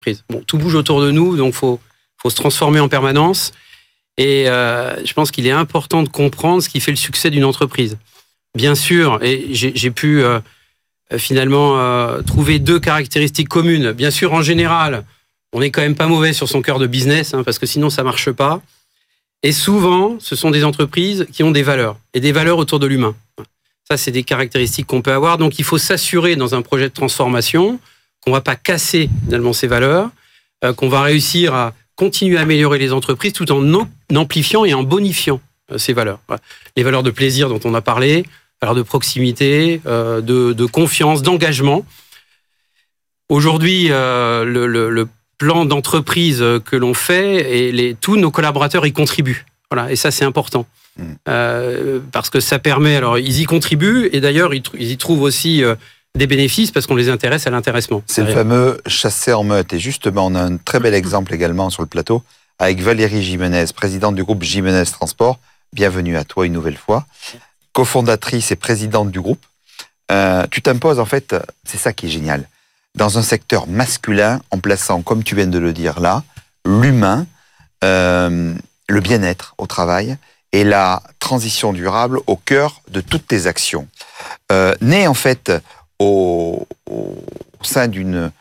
entreprises. Bon, tout bouge autour de nous, donc faut se transformer en permanence. Et je pense qu'il est important de comprendre ce qui fait le succès d'une entreprise. Bien sûr, et j'ai pu finalement trouver 2 caractéristiques communes. Bien sûr, en général, on n'est quand même pas mauvais sur son cœur de business, parce que sinon ça marche pas. Et souvent, ce sont des entreprises qui ont des valeurs, et des valeurs autour de l'humain. Ça, c'est des caractéristiques qu'on peut avoir. Donc, il faut s'assurer dans un projet de transformation qu'on va pas casser finalement ces valeurs, qu'on va réussir à continuer à améliorer les entreprises tout en amplifiant et en bonifiant ces valeurs. Les valeurs de plaisir dont on a parlé, valeurs de proximité, de confiance, d'engagement. Aujourd'hui, le plan d'entreprise que l'on fait, et tous nos collaborateurs y contribuent. Voilà, et ça, c'est important. Parce que ça permet... Alors, ils y contribuent, et d'ailleurs, ils y trouvent aussi des bénéfices parce qu'on les intéresse à l'intéressement. C'est le fameux chasser en meute. Et justement, on a un très bel exemple également sur le plateau avec Valérie Jimenez, présidente du groupe Jimenez Transport. Bienvenue à toi une nouvelle fois. Cofondatrice et présidente du groupe. Tu t'imposes, en fait, c'est ça qui est génial, dans un secteur masculin, en plaçant, comme tu viens de le dire là, l'humain, le bien-être au travail et la transition durable au cœur de toutes tes actions. Né en fait au sein d'une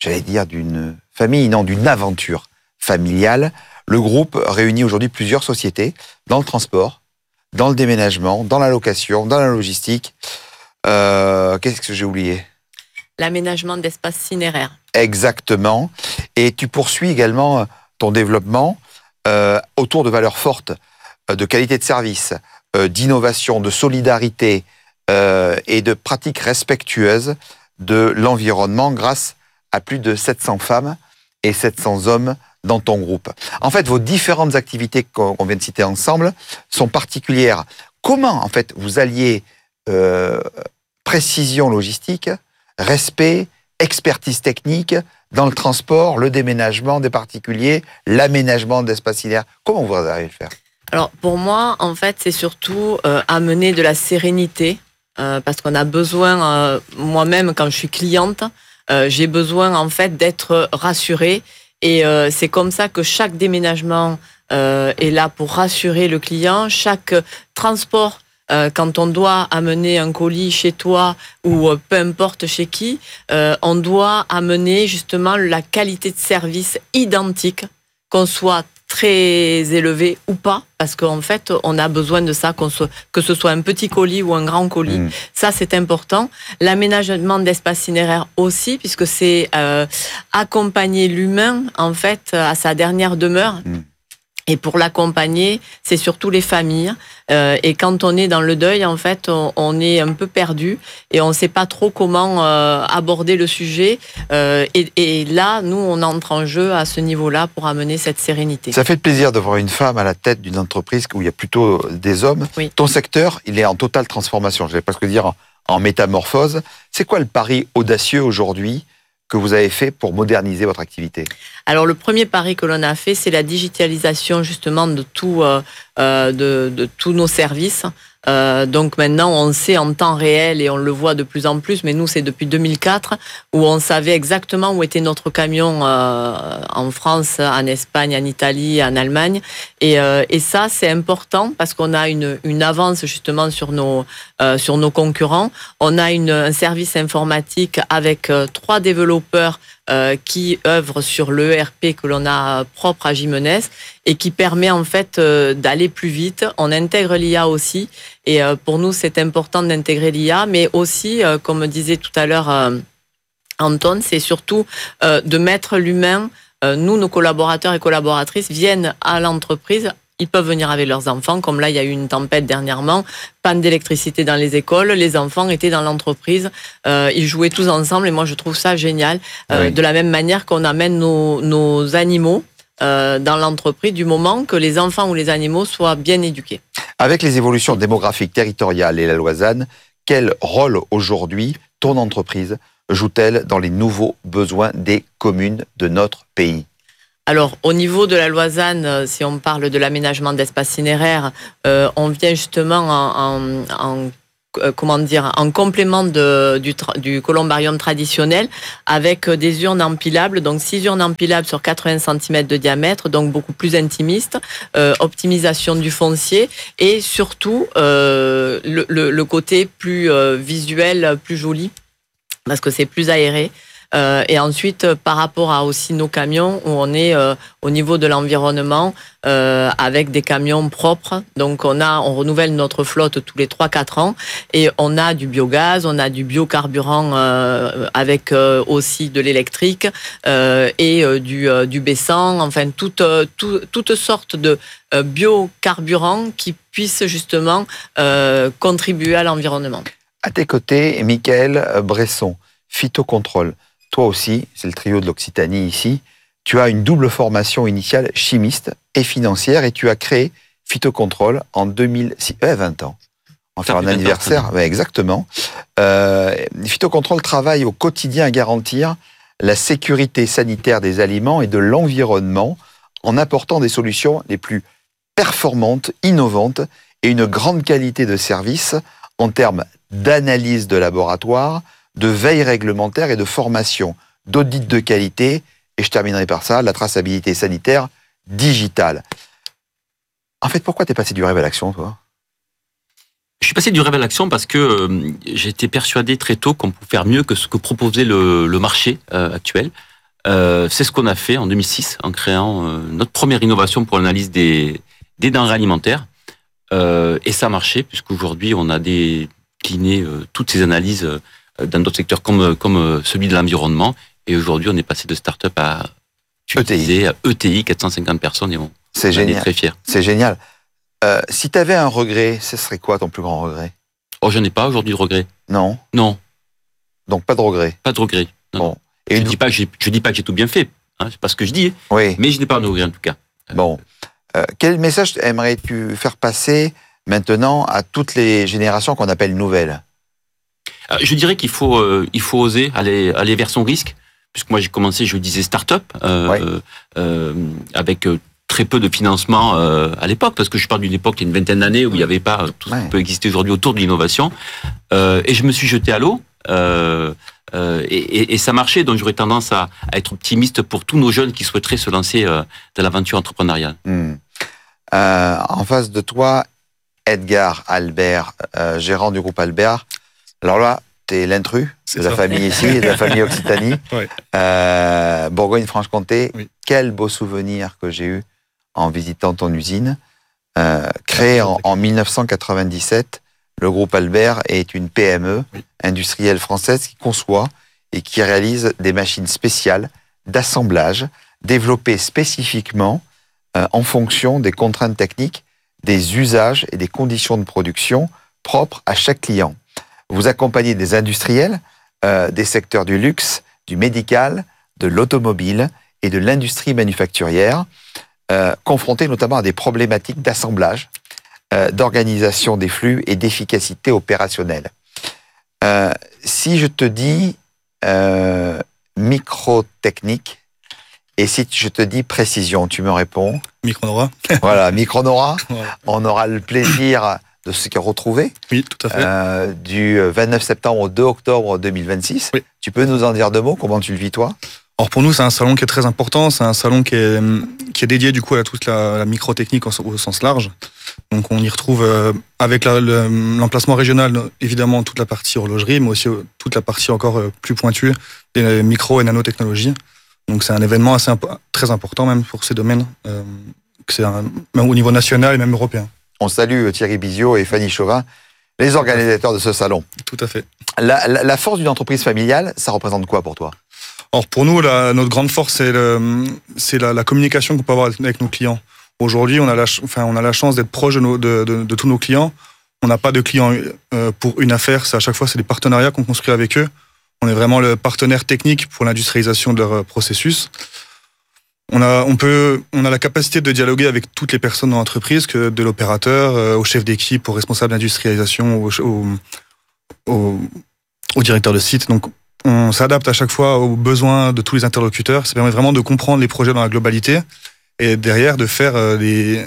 famille, non, d'une aventure familiale, le groupe réunit aujourd'hui plusieurs sociétés dans le transport, dans le déménagement, dans la location, dans la logistique. Qu'est-ce que j'ai oublié ? L'aménagement d'espaces cinéraires. Exactement. Et tu poursuis également ton développement autour de valeurs fortes, de qualité de service, d'innovation, de solidarité et de pratiques respectueuses de l'environnement grâce à plus de 700 femmes et 700 hommes dans ton groupe. En fait, vos différentes activités qu'on vient de citer ensemble sont particulières. Comment, en fait, vous alliez précision logistique, respect, expertise technique dans le transport, le déménagement des particuliers, l'aménagement d'espaces cinéraires? Comment vous arrivez à le faire? Alors, pour moi, en fait, c'est surtout amener de la sérénité, parce qu'on a besoin, moi-même, quand je suis cliente, j'ai besoin, en fait, d'être rassurée. Et c'est comme ça que chaque déménagement est là pour rassurer le client. Chaque transport, quand on doit amener un colis chez toi ou peu importe chez qui, on doit amener justement la qualité de service identique, qu'on soit très élevé ou pas, parce qu'en fait, on a besoin de ça, que ce soit un petit colis ou un grand colis. Ça, c'est important. L'aménagement d'espaces cinéraires aussi, puisque c'est accompagner l'humain, en fait, à sa dernière demeure. Et pour l'accompagner, c'est surtout les familles. Et quand on est dans le deuil, en fait, on est un peu perdu et on ne sait pas trop comment aborder le sujet. Et là, nous, on entre en jeu à ce niveau-là pour amener cette sérénité. Ça fait plaisir de voir une femme à la tête d'une entreprise où il y a plutôt des hommes. Oui. Ton secteur, il est en totale transformation. Je vais presque dire en métamorphose. C'est quoi le pari audacieux aujourd'hui que vous avez fait pour moderniser votre activité? Alors, le premier pari que l'on a fait, c'est la digitalisation justement de tous nos services. Donc maintenant, on sait en temps réel et on le voit de plus en plus, mais nous, c'est depuis 2004 où on savait exactement où était notre camion en France, en Espagne, en Italie, en Allemagne. Et ça, c'est important parce qu'on a une avance justement sur nos concurrents. On a un service informatique avec 3 développeurs qui œuvrent sur l'ERP que l'on a propre à Jimenez et qui permet en fait d'aller plus vite. On intègre l'IA aussi et pour nous c'est important d'intégrer l'IA, mais aussi comme disait tout à l'heure Anton, c'est surtout de mettre l'humain. Nous, nos collaborateurs et collaboratrices viennent à l'entreprise. Ils peuvent venir avec leurs enfants, comme là, il y a eu une tempête dernièrement, panne d'électricité dans les écoles, les enfants étaient dans l'entreprise, ils jouaient tous ensemble et moi, je trouve ça génial. Oui. De la même manière qu'on amène nos animaux dans l'entreprise, du moment que les enfants ou les animaux soient bien éduqués. Avec les évolutions démographiques territoriales et la loi ZAN, quel rôle aujourd'hui ton entreprise joue-t-elle dans les nouveaux besoins des communes de notre pays ? Alors, au niveau de la loi ZAN, si on parle de l'aménagement d'espaces cinéraires, on vient justement en en complément du columbarium traditionnel, avec des urnes empilables, donc 6 urnes empilables sur 80 cm de diamètre, donc beaucoup plus intimiste, optimisation du foncier et surtout le côté plus visuel, plus joli, parce que c'est plus aéré. Et ensuite, par rapport à aussi nos camions, où on est au niveau de l'environnement, avec des camions propres. Donc, on renouvelle notre flotte tous les 3-4 ans et on a du biogaz, on a du biocarburant avec aussi de l'électrique et du B100, enfin, toutes sortes de biocarburants qui puissent justement contribuer à l'environnement. À tes côtés, Mickaël Bresson, phytocontrôle. Toi aussi, c'est le trio de l'Occitanie ici, tu as une double formation initiale chimiste et financière et tu as créé Phytocontrôle en 2006, 20 ans. On va faire un anniversaire, ouais, exactement. Phytocontrôle travaille au quotidien à garantir la sécurité sanitaire des aliments et de l'environnement en apportant des solutions les plus performantes, innovantes et une grande qualité de service en termes d'analyse de laboratoire, de veille réglementaire et de formation, d'audit de qualité, et je terminerai par ça, la traçabilité sanitaire digitale. En fait, pourquoi t'es passé du rêve à l'action, toi ? Je suis passé du rêve à l'action parce que j'étais persuadé très tôt qu'on pouvait faire mieux que ce que proposait le marché actuel. C'est ce qu'on a fait en 2006 en créant notre première innovation pour l'analyse des denrées alimentaires. Et ça a marché, puisqu'aujourd'hui, on a décliné toutes ces analyses dans d'autres secteurs comme celui de l'environnement. Et aujourd'hui, on est passé de start-up à ETI, 450 personnes. Et on est très fiers. C'est génial. Si tu avais un regret, ce serait quoi ton plus grand regret ? Oh, j'en ai pas aujourd'hui de regret. Non ? Non. Donc pas de regret ? Pas de regret. Non. Bon. Et je dis pas que j'ai tout bien fait. Hein, c'est pas ce que je dis. Oui. Mais je n'ai pas de regret en tout cas. Bon. Quel message aimerais-tu faire passer maintenant à toutes les générations qu'on appelle nouvelles ? Je dirais qu'il faut oser aller vers son risque, puisque moi j'ai commencé, je disais start-up, avec très peu de financement à l'époque, parce que je parle d'une époque il y a une vingtaine d'années où il n'y avait pas tout ce qui peut exister aujourd'hui autour de l'innovation, et je me suis jeté à l'eau, et ça marchait, donc j'aurais tendance à être optimiste pour tous nos jeunes qui souhaiteraient se lancer dans l'aventure entrepreneuriale. En face de toi, Edgar Albert, gérant du groupe Albert. Alors là, t'es l'intrus de la famille ici, de la famille Occitanie. Oui. Bourgogne-Franche-Comté. Oui. Quel beau souvenir que j'ai eu en visitant ton usine. Créé en 1997, le groupe Albert est une PME industrielle française qui conçoit et qui réalise des machines spéciales d'assemblage développées spécifiquement en fonction des contraintes techniques, des usages et des conditions de production propres à chaque client. Vous accompagnez des industriels des secteurs du luxe, du médical, de l'automobile et de l'industrie manufacturière, confrontés notamment à des problématiques d'assemblage, d'organisation des flux et d'efficacité opérationnelle. Si je te dis microtechnique et si je te dis précision, tu me réponds ? Micronora. Voilà, Micronora. Voilà. On aura le plaisir de se retrouver. Oui, tout à fait. Du 29 septembre au 2 octobre 2026. Oui. Tu peux nous en dire 2 mots ? Comment tu le vis, toi ? Alors pour nous, c'est un salon qui est très important. C'est un salon qui est dédié du coup à toute la microtechnique au sens large. Donc on y retrouve avec l'emplacement régional, évidemment, toute la partie horlogerie, mais aussi toute la partie encore plus pointue des micro- et nanotechnologies. Donc c'est un événement très important même pour ces domaines, même au niveau national et même européen. On salue Thierry Biziot et Fanny Chauvin, les organisateurs de ce salon. Tout à fait. La force d'une entreprise familiale, ça représente quoi pour toi ? Alors pour nous, notre grande force, c'est la communication qu'on peut avoir avec nos clients. Aujourd'hui, on a la chance d'être proche de tous nos clients. On n'a pas de clients pour une affaire. À chaque fois, c'est des partenariats qu'on construit avec eux. On est vraiment le partenaire technique pour l'industrialisation de leur processus. On a la capacité de dialoguer avec toutes les personnes dans l'entreprise, que de l'opérateur, au chef d'équipe, au responsable d'industrialisation, au directeur de site. Donc, on s'adapte à chaque fois aux besoins de tous les interlocuteurs. Ça permet vraiment de comprendre les projets dans la globalité et derrière de faire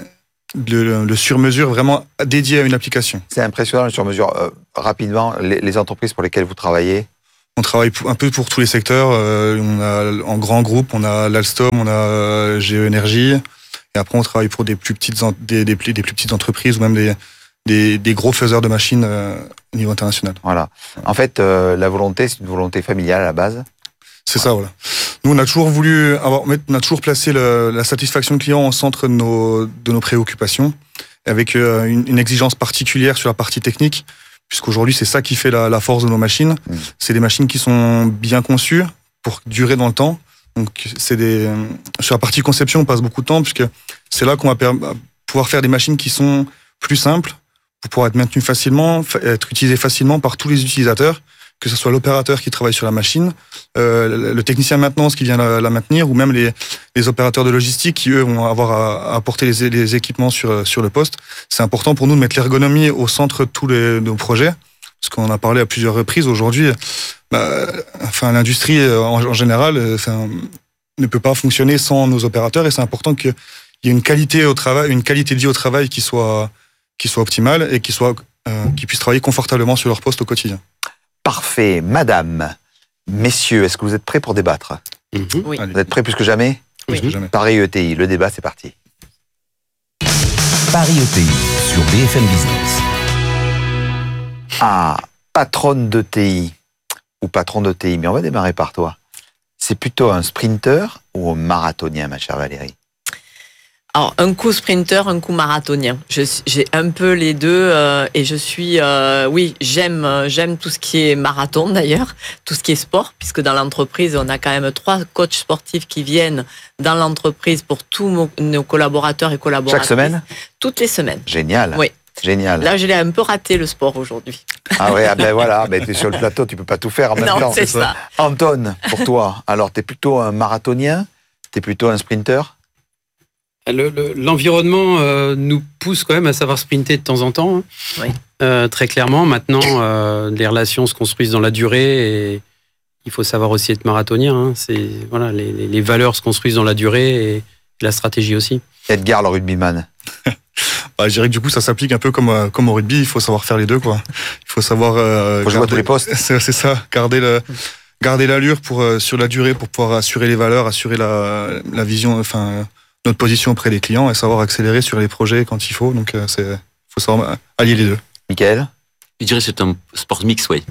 le sur-mesure vraiment dédié à une application. C'est impressionnant, le sur-mesure. Rapidement, les entreprises pour lesquelles vous travaillez? On travaille un peu pour tous les secteurs. On a en grand groupe, on a l'Alstom, on a GE Énergie. Et après, on travaille pour des plus petites entreprises ou même des gros faiseurs de machines au niveau international. Voilà. En fait, la volonté, c'est une volonté familiale à la base. C'est ça, voilà. Nous, on a toujours placé la satisfaction client au centre de nos préoccupations, avec une exigence particulière sur la partie technique, puisqu'aujourd'hui, c'est ça qui fait la force de nos machines. C'est des machines qui sont bien conçues pour durer dans le temps. Donc, sur la partie conception, on passe beaucoup de temps, puisque c'est là qu'on va pouvoir faire des machines qui sont plus simples, pour pouvoir être maintenues facilement, être utilisées facilement par tous les utilisateurs, que ce soit l'opérateur qui travaille sur la machine, le technicien de maintenance qui vient la maintenir, ou même les opérateurs de logistique qui, eux, vont avoir à apporter les équipements sur le poste. C'est important pour nous de mettre l'ergonomie au centre de tous nos projets, parce qu'on en a parlé à plusieurs reprises. Aujourd'hui, l'industrie en général ne peut pas fonctionner sans nos opérateurs, et c'est important qu'il y ait une qualité de vie au travail qui soit optimale et qui puissent travailler confortablement sur leur poste au quotidien. Parfait. Madame, messieurs, est-ce que vous êtes prêts pour débattre? Oui. Vous êtes prêts plus que jamais? Oui. Plus que jamais. Paris ETI, le débat, c'est parti. Paris ETI sur BFM Business. Ah, patronne d'ETI ou patron d'ETI, mais on va démarrer par toi. C'est plutôt un sprinter ou un marathonien, ma chère Valérie? Alors, un coup sprinter, un coup marathonien. J'ai un peu les deux et je suis... j'aime tout ce qui est marathon d'ailleurs, tout ce qui est sport, puisque dans l'entreprise, on a quand même 3 coachs sportifs qui viennent dans l'entreprise pour tous nos collaborateurs et collaboratrices. Chaque semaine? Toutes les semaines. Génial. Oui. Génial. Là, je l'ai un peu raté le sport aujourd'hui. Ah ouais, ben voilà, tu es sur le plateau, tu peux pas tout faire en même temps. Non, c'est ça. Anton, pour toi, alors tu es plutôt un marathonien? Tu es plutôt un sprinter? L'environnement nous pousse quand même à savoir sprinter de temps en temps. Hein. Oui. Très clairement, maintenant, les relations se construisent dans la durée et il faut savoir aussi être marathonien. Hein. Les valeurs se construisent dans la durée et la stratégie aussi. Edgar, le rugbyman. Je dirais que du coup, ça s'applique un peu comme au rugby. Il faut savoir faire les deux, quoi. Il faut savoir... faut jouer à tous les postes. C'est ça, garder l'allure sur la durée pour pouvoir assurer les valeurs, assurer la vision, notre position auprès des clients et savoir accélérer sur les projets quand il faut. Donc, faut savoir allier les deux. Michael? Je dirais que c'est un sport mix, oui.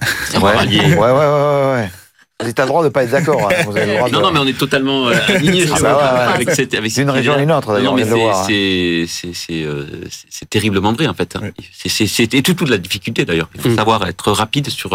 Ouais. Vous avez le droit de ne pas être d'accord. Hein. Vous avez le droit Non, mais on est totalement alignés avec cette d'une région à une autre, d'ailleurs. Non, mais c'est terriblement vrai, en fait. Oui. C'est toute la difficulté, d'ailleurs. Il faut savoir être rapide sur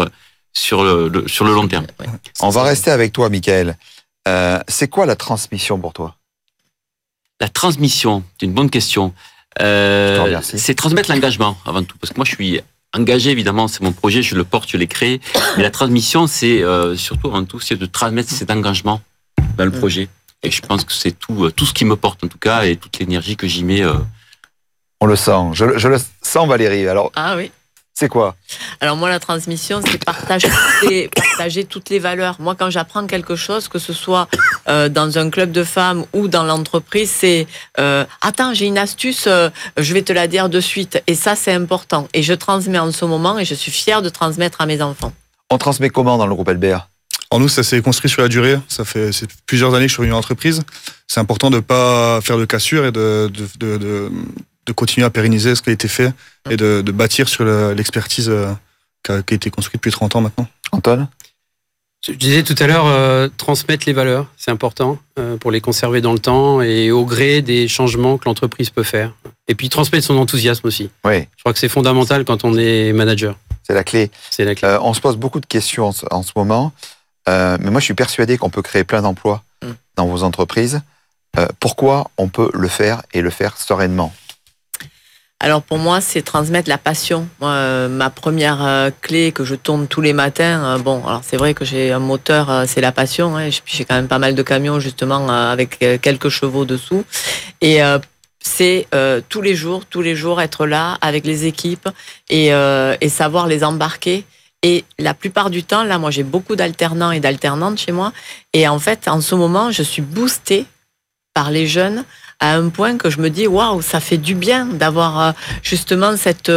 le long terme. Ouais. On va rester avec toi, Michael. C'est quoi la transmission pour toi? La transmission, c'est une bonne question. C'est transmettre l'engagement, avant tout. Parce que moi, je suis engagé, évidemment, c'est mon projet, je le porte, je l'ai créé. Mais la transmission, c'est surtout, avant tout, c'est de transmettre cet engagement dans le projet. Et je pense que c'est tout ce qui me porte, en tout cas, et toute l'énergie que j'y mets. On le sent. Je le sens, Valérie. Alors, Ah oui. c'est quoi? Alors moi, la transmission, c'est partager toutes les valeurs. Moi, quand j'apprends quelque chose, que ce soit dans un club de femmes ou dans l'entreprise, c'est attends, j'ai une astuce, je vais te la dire de suite. Et ça, c'est important. Et je transmets en ce moment et je suis fière de transmettre à mes enfants. On transmet comment dans le groupe LBR? En nous, ça s'est construit sur la durée. C'est plusieurs années que je suis revenu en entreprise. C'est important de ne pas faire de cassure et de continuer à pérenniser ce qui a été fait et de bâtir sur l'expertise qui a été construite depuis 30 ans maintenant. Antoine? Je disais tout à l'heure, transmettre les valeurs, c'est important pour les conserver dans le temps et au gré des changements que l'entreprise peut faire. Et puis transmettre son enthousiasme aussi. Oui. Je crois que c'est fondamental quand on est manager. C'est la clé. C'est la clé. On se pose beaucoup de questions en ce moment, mais moi je suis persuadé qu'on peut créer plein d'emplois dans vos entreprises. Pourquoi on peut le faire et le faire sereinement? Alors pour moi, c'est transmettre la passion. Moi, ma première clé que je tourne tous les matins, alors c'est vrai que j'ai un moteur, c'est la passion. Hein, j'ai quand même pas mal de camions justement avec quelques chevaux dessous. Et c'est tous les jours être là avec les équipes et savoir les embarquer. Et la plupart du temps, là, moi j'ai beaucoup d'alternants et d'alternantes chez moi. Et en fait, en ce moment, je suis boostée par les jeunes à un point que je me dis waouh, ça fait du bien d'avoir justement cet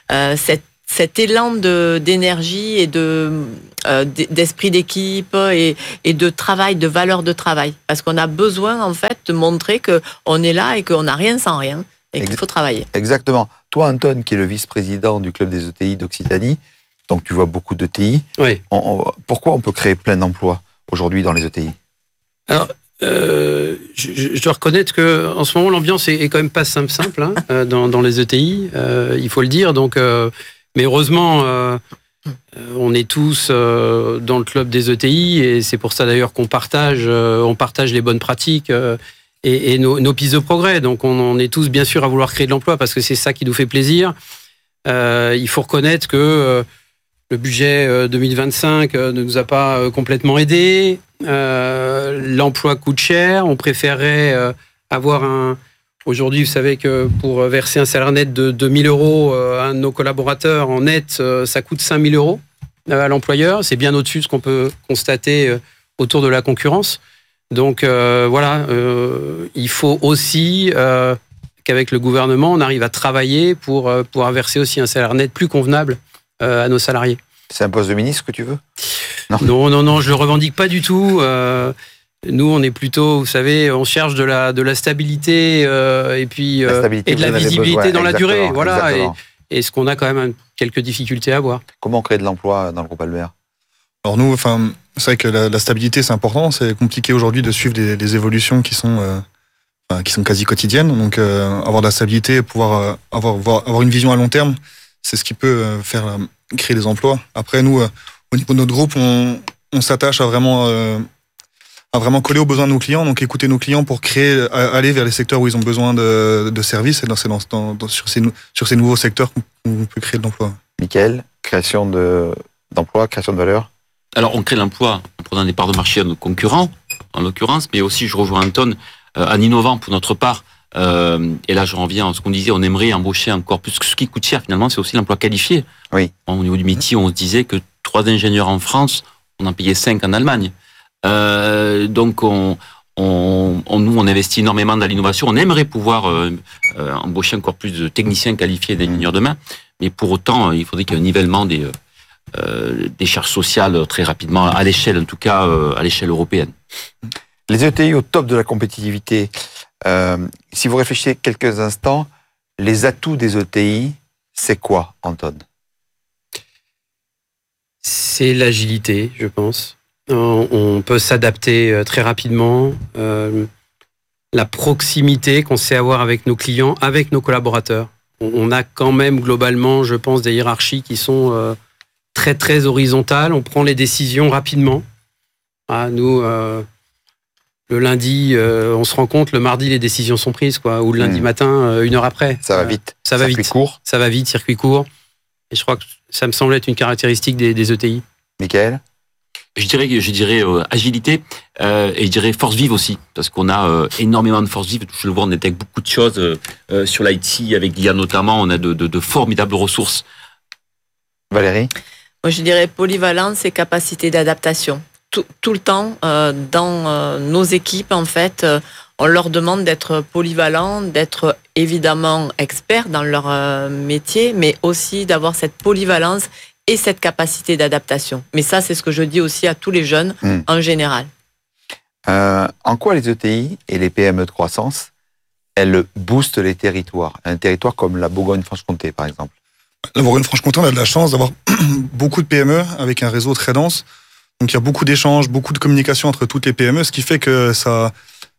élan d'énergie et d'esprit d'équipe et de travail, de valeur de travail. Parce qu'on a besoin, en fait, de montrer qu'on est là et qu'on n'a rien sans rien et qu'il faut travailler. Exactement. Toi, Anton, qui est le vice-président du club des ETI d'Occitanie, donc tu vois beaucoup d'ETI. Oui. Pourquoi on peut créer plein d'emplois aujourd'hui dans les ETI? Alors, je dois reconnaître que en ce moment l'ambiance est quand même pas simple dans les ETI, il faut le dire. Donc, mais heureusement, on est tous dans le club des ETI et c'est pour ça d'ailleurs qu'on partage les bonnes pratiques et nos pistes de progrès. Donc, on est tous bien sûr à vouloir créer de l'emploi parce que c'est ça qui nous fait plaisir. Il faut reconnaître que le budget 2025 ne nous a pas complètement aidés. L'emploi coûte cher. On préférerait avoir Aujourd'hui, vous savez que pour verser un salaire net de 2 000 € à un de nos collaborateurs en net, ça coûte 5 000 € à l'employeur. C'est bien au-dessus de ce qu'on peut constater autour de la concurrence. Donc voilà, il faut aussi qu'avec le gouvernement, on arrive à travailler pour pouvoir verser aussi un salaire net plus convenable à nos salariés. C'est un poste de ministre que tu veux? Non, je le revendique pas du tout. Nous, on est plutôt, vous savez, on cherche de la stabilité et puis et de la visibilité dans la durée. Voilà, et ce qu'on a quand même quelques difficultés à avoir. Comment créer de l'emploi dans le groupe Albert? Alors nous, c'est vrai que la stabilité, c'est important. C'est compliqué aujourd'hui de suivre des évolutions qui sont quasi quotidiennes. Donc, avoir de la stabilité, pouvoir avoir une vision à long terme, c'est ce qui peut créer des emplois. Après, nous, au niveau de notre groupe, on s'attache à vraiment coller aux besoins de nos clients, donc écouter nos clients pour aller vers les secteurs où ils ont besoin de services, et sur ces nouveaux secteurs qu'on peut créer de l'emploi. Michael, création d'emploi, création de valeur? Alors, on crée l'emploi en prenant des parts de marché à nos concurrents, en l'occurrence, mais aussi, je rejoins Anton, en innovant pour notre part. Et là, je reviens à ce qu'on disait, on aimerait embaucher encore plus. Ce qui coûte cher, finalement, c'est aussi l'emploi qualifié. Oui. Au niveau du métier, on se disait que 3 ingénieurs en France, on en payait 5 en Allemagne. Donc, nous, on investit énormément dans l'innovation. On aimerait pouvoir embaucher encore plus de techniciens qualifiés, d'ingénieurs demain. Mais pour autant, il faudrait qu'il y ait un nivellement des charges sociales très rapidement, à l'échelle, en tout cas, à l'échelle européenne. Les ETI au top de la compétitivité, si vous réfléchissez quelques instants, les atouts des ETI, c'est quoi, Anton? C'est l'agilité, je pense. On peut s'adapter très rapidement. La proximité qu'on sait avoir avec nos clients, avec nos collaborateurs. On a quand même globalement, je pense, des hiérarchies qui sont très très horizontales. On prend les décisions rapidement. Nous, le lundi, on se rend compte, le mardi, les décisions sont prises, quoi. Ou le lundi matin, 1 heure après. Ça va vite. Ça va circuit vite. Court. Ça va vite, circuit court. Et je crois que ça me semble être une caractéristique des ETI. Michael? Je dirais agilité et je dirais force vive aussi, parce qu'on a énormément de force vive. Je le vois, on détecte beaucoup de choses sur l'IT, avec l'IA notamment. On a de formidables ressources. Valérie? Moi, je dirais polyvalence et capacité d'adaptation. Tout le temps, dans nos équipes, en fait, on leur demande d'être polyvalents, d'être évidemment experts dans leur métier, mais aussi d'avoir cette polyvalence et cette capacité d'adaptation. Mais ça, c'est ce que je dis aussi à tous les jeunes en général. En quoi les ETI et les PME de croissance, elles boostent les territoires? Un territoire comme la Bourgogne-Franche-Comté, par exemple. La Bourgogne-Franche-Comté, on a de la chance d'avoir beaucoup de PME avec un réseau très dense. Donc il y a beaucoup d'échanges, beaucoup de communication entre toutes les PME, ce qui fait que ça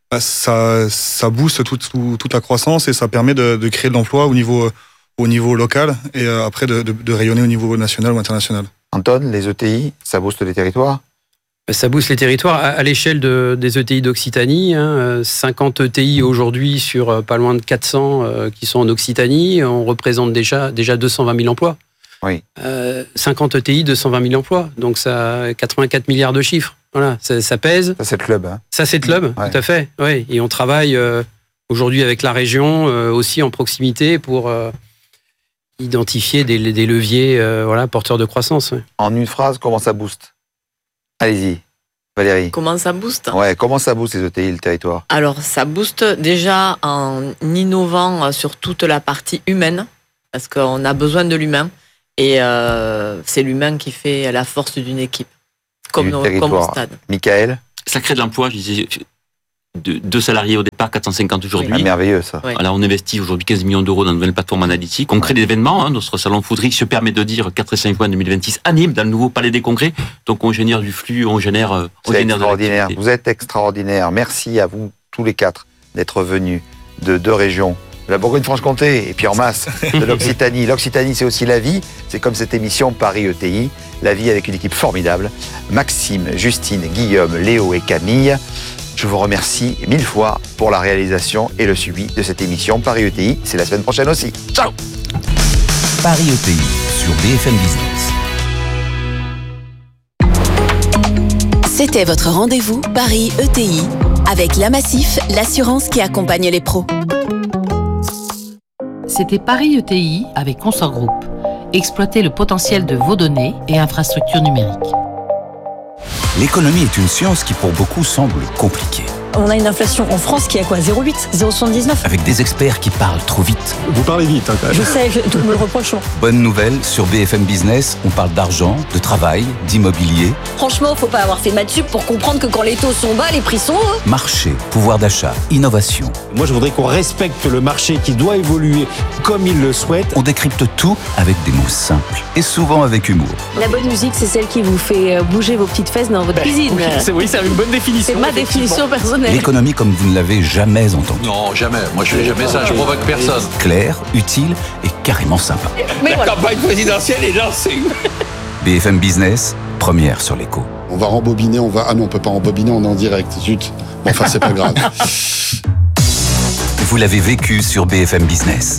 booste toute la croissance et ça permet de créer de l'emploi au niveau local et après de rayonner au niveau national ou international. Anton, les ETI, ça booste les territoires? Ça booste les territoires à l'échelle des ETI d'Occitanie. 50 ETI aujourd'hui sur pas loin de 400 qui sont en Occitanie. On représente déjà 220 000 emplois. Oui. 50 ETI, 220 000 emplois. Donc ça a 84 milliards de chiffres. Voilà, ça pèse. Ça, c'est le club. Ça, c'est le club, ouais. Tout à fait. Ouais. Et on travaille aujourd'hui avec la région aussi en proximité pour identifier des leviers porteurs de croissance. Ouais. En une phrase, comment ça booste? Allez-y. Valérie. Comment ça booste ? Ouais, comment ça booste les ETI, le territoire ? Alors, ça booste déjà en innovant sur toute la partie humaine, parce qu'on a besoin de l'humain, et c'est l'humain qui fait la force d'une équipe, comme au stade. Michael ? Ça crée de l'emploi, je disais, 2 salariés au départ, 450 aujourd'hui. Ah, merveilleux ça. Oui. Voilà, on investit aujourd'hui 15 millions d'euros dans une nouvelle plateforme analytique. On crée des événements. Notre salon Foudry se permet de dire 4 et 5 juin 2026 à Nîmes, dans le nouveau palais des congrès. Donc on génère du flux, on génère C'est extraordinaire. de l'activité. Vous êtes extraordinaire. Merci à vous tous les 4 d'être venus de 2 régions. De la Bourgogne-Franche-Comté et puis en masse de l'Occitanie. L'Occitanie, c'est aussi la vie. C'est comme cette émission Paris ETI. La vie avec une équipe formidable. Maxime, Justine, Guillaume, Léo et Camille. Je vous remercie 1000 fois pour la réalisation et le suivi de cette émission Paris ETI. C'est la semaine prochaine aussi. Ciao. Paris ETI sur BFM Business. C'était votre rendez-vous Paris ETI avec La Massif, l'assurance qui accompagne les pros. C'était Paris ETI avec Consort Group. Exploitez le potentiel de vos données et infrastructures numériques. L'économie est une science qui pour beaucoup semble compliquée. On a une inflation en France qui est à quoi ? 0,8 ? 0,79 ? Avec des experts qui parlent trop vite. Vous parlez vite, quand même. Je sais, tout me le reproche. Bonne nouvelle, sur BFM Business, on parle d'argent, de travail, d'immobilier. Franchement, faut pas avoir fait maths sup pour comprendre que quand les taux sont bas, les prix sont hauts. Marché, pouvoir d'achat, innovation. Moi, je voudrais qu'on respecte le marché qui doit évoluer comme il le souhaite. On décrypte tout avec des mots simples et souvent avec humour. La bonne musique, c'est celle qui vous fait bouger vos petites fesses dans votre cuisine. Oui, c'est une bonne définition. C'est ma définition personnelle. L'économie comme vous ne l'avez jamais entendue. Non, jamais. Moi, je fais jamais ça. Je provoque personne. Claire, utile et carrément sympa. Mais voilà. Campagne présidentielle est lancée. BFM Business, première sur l'écho. On va rembobiner, Ah non, on peut pas rembobiner, on est en direct. Zut. Bon, enfin, c'est pas grave. Vous l'avez vécu sur BFM Business.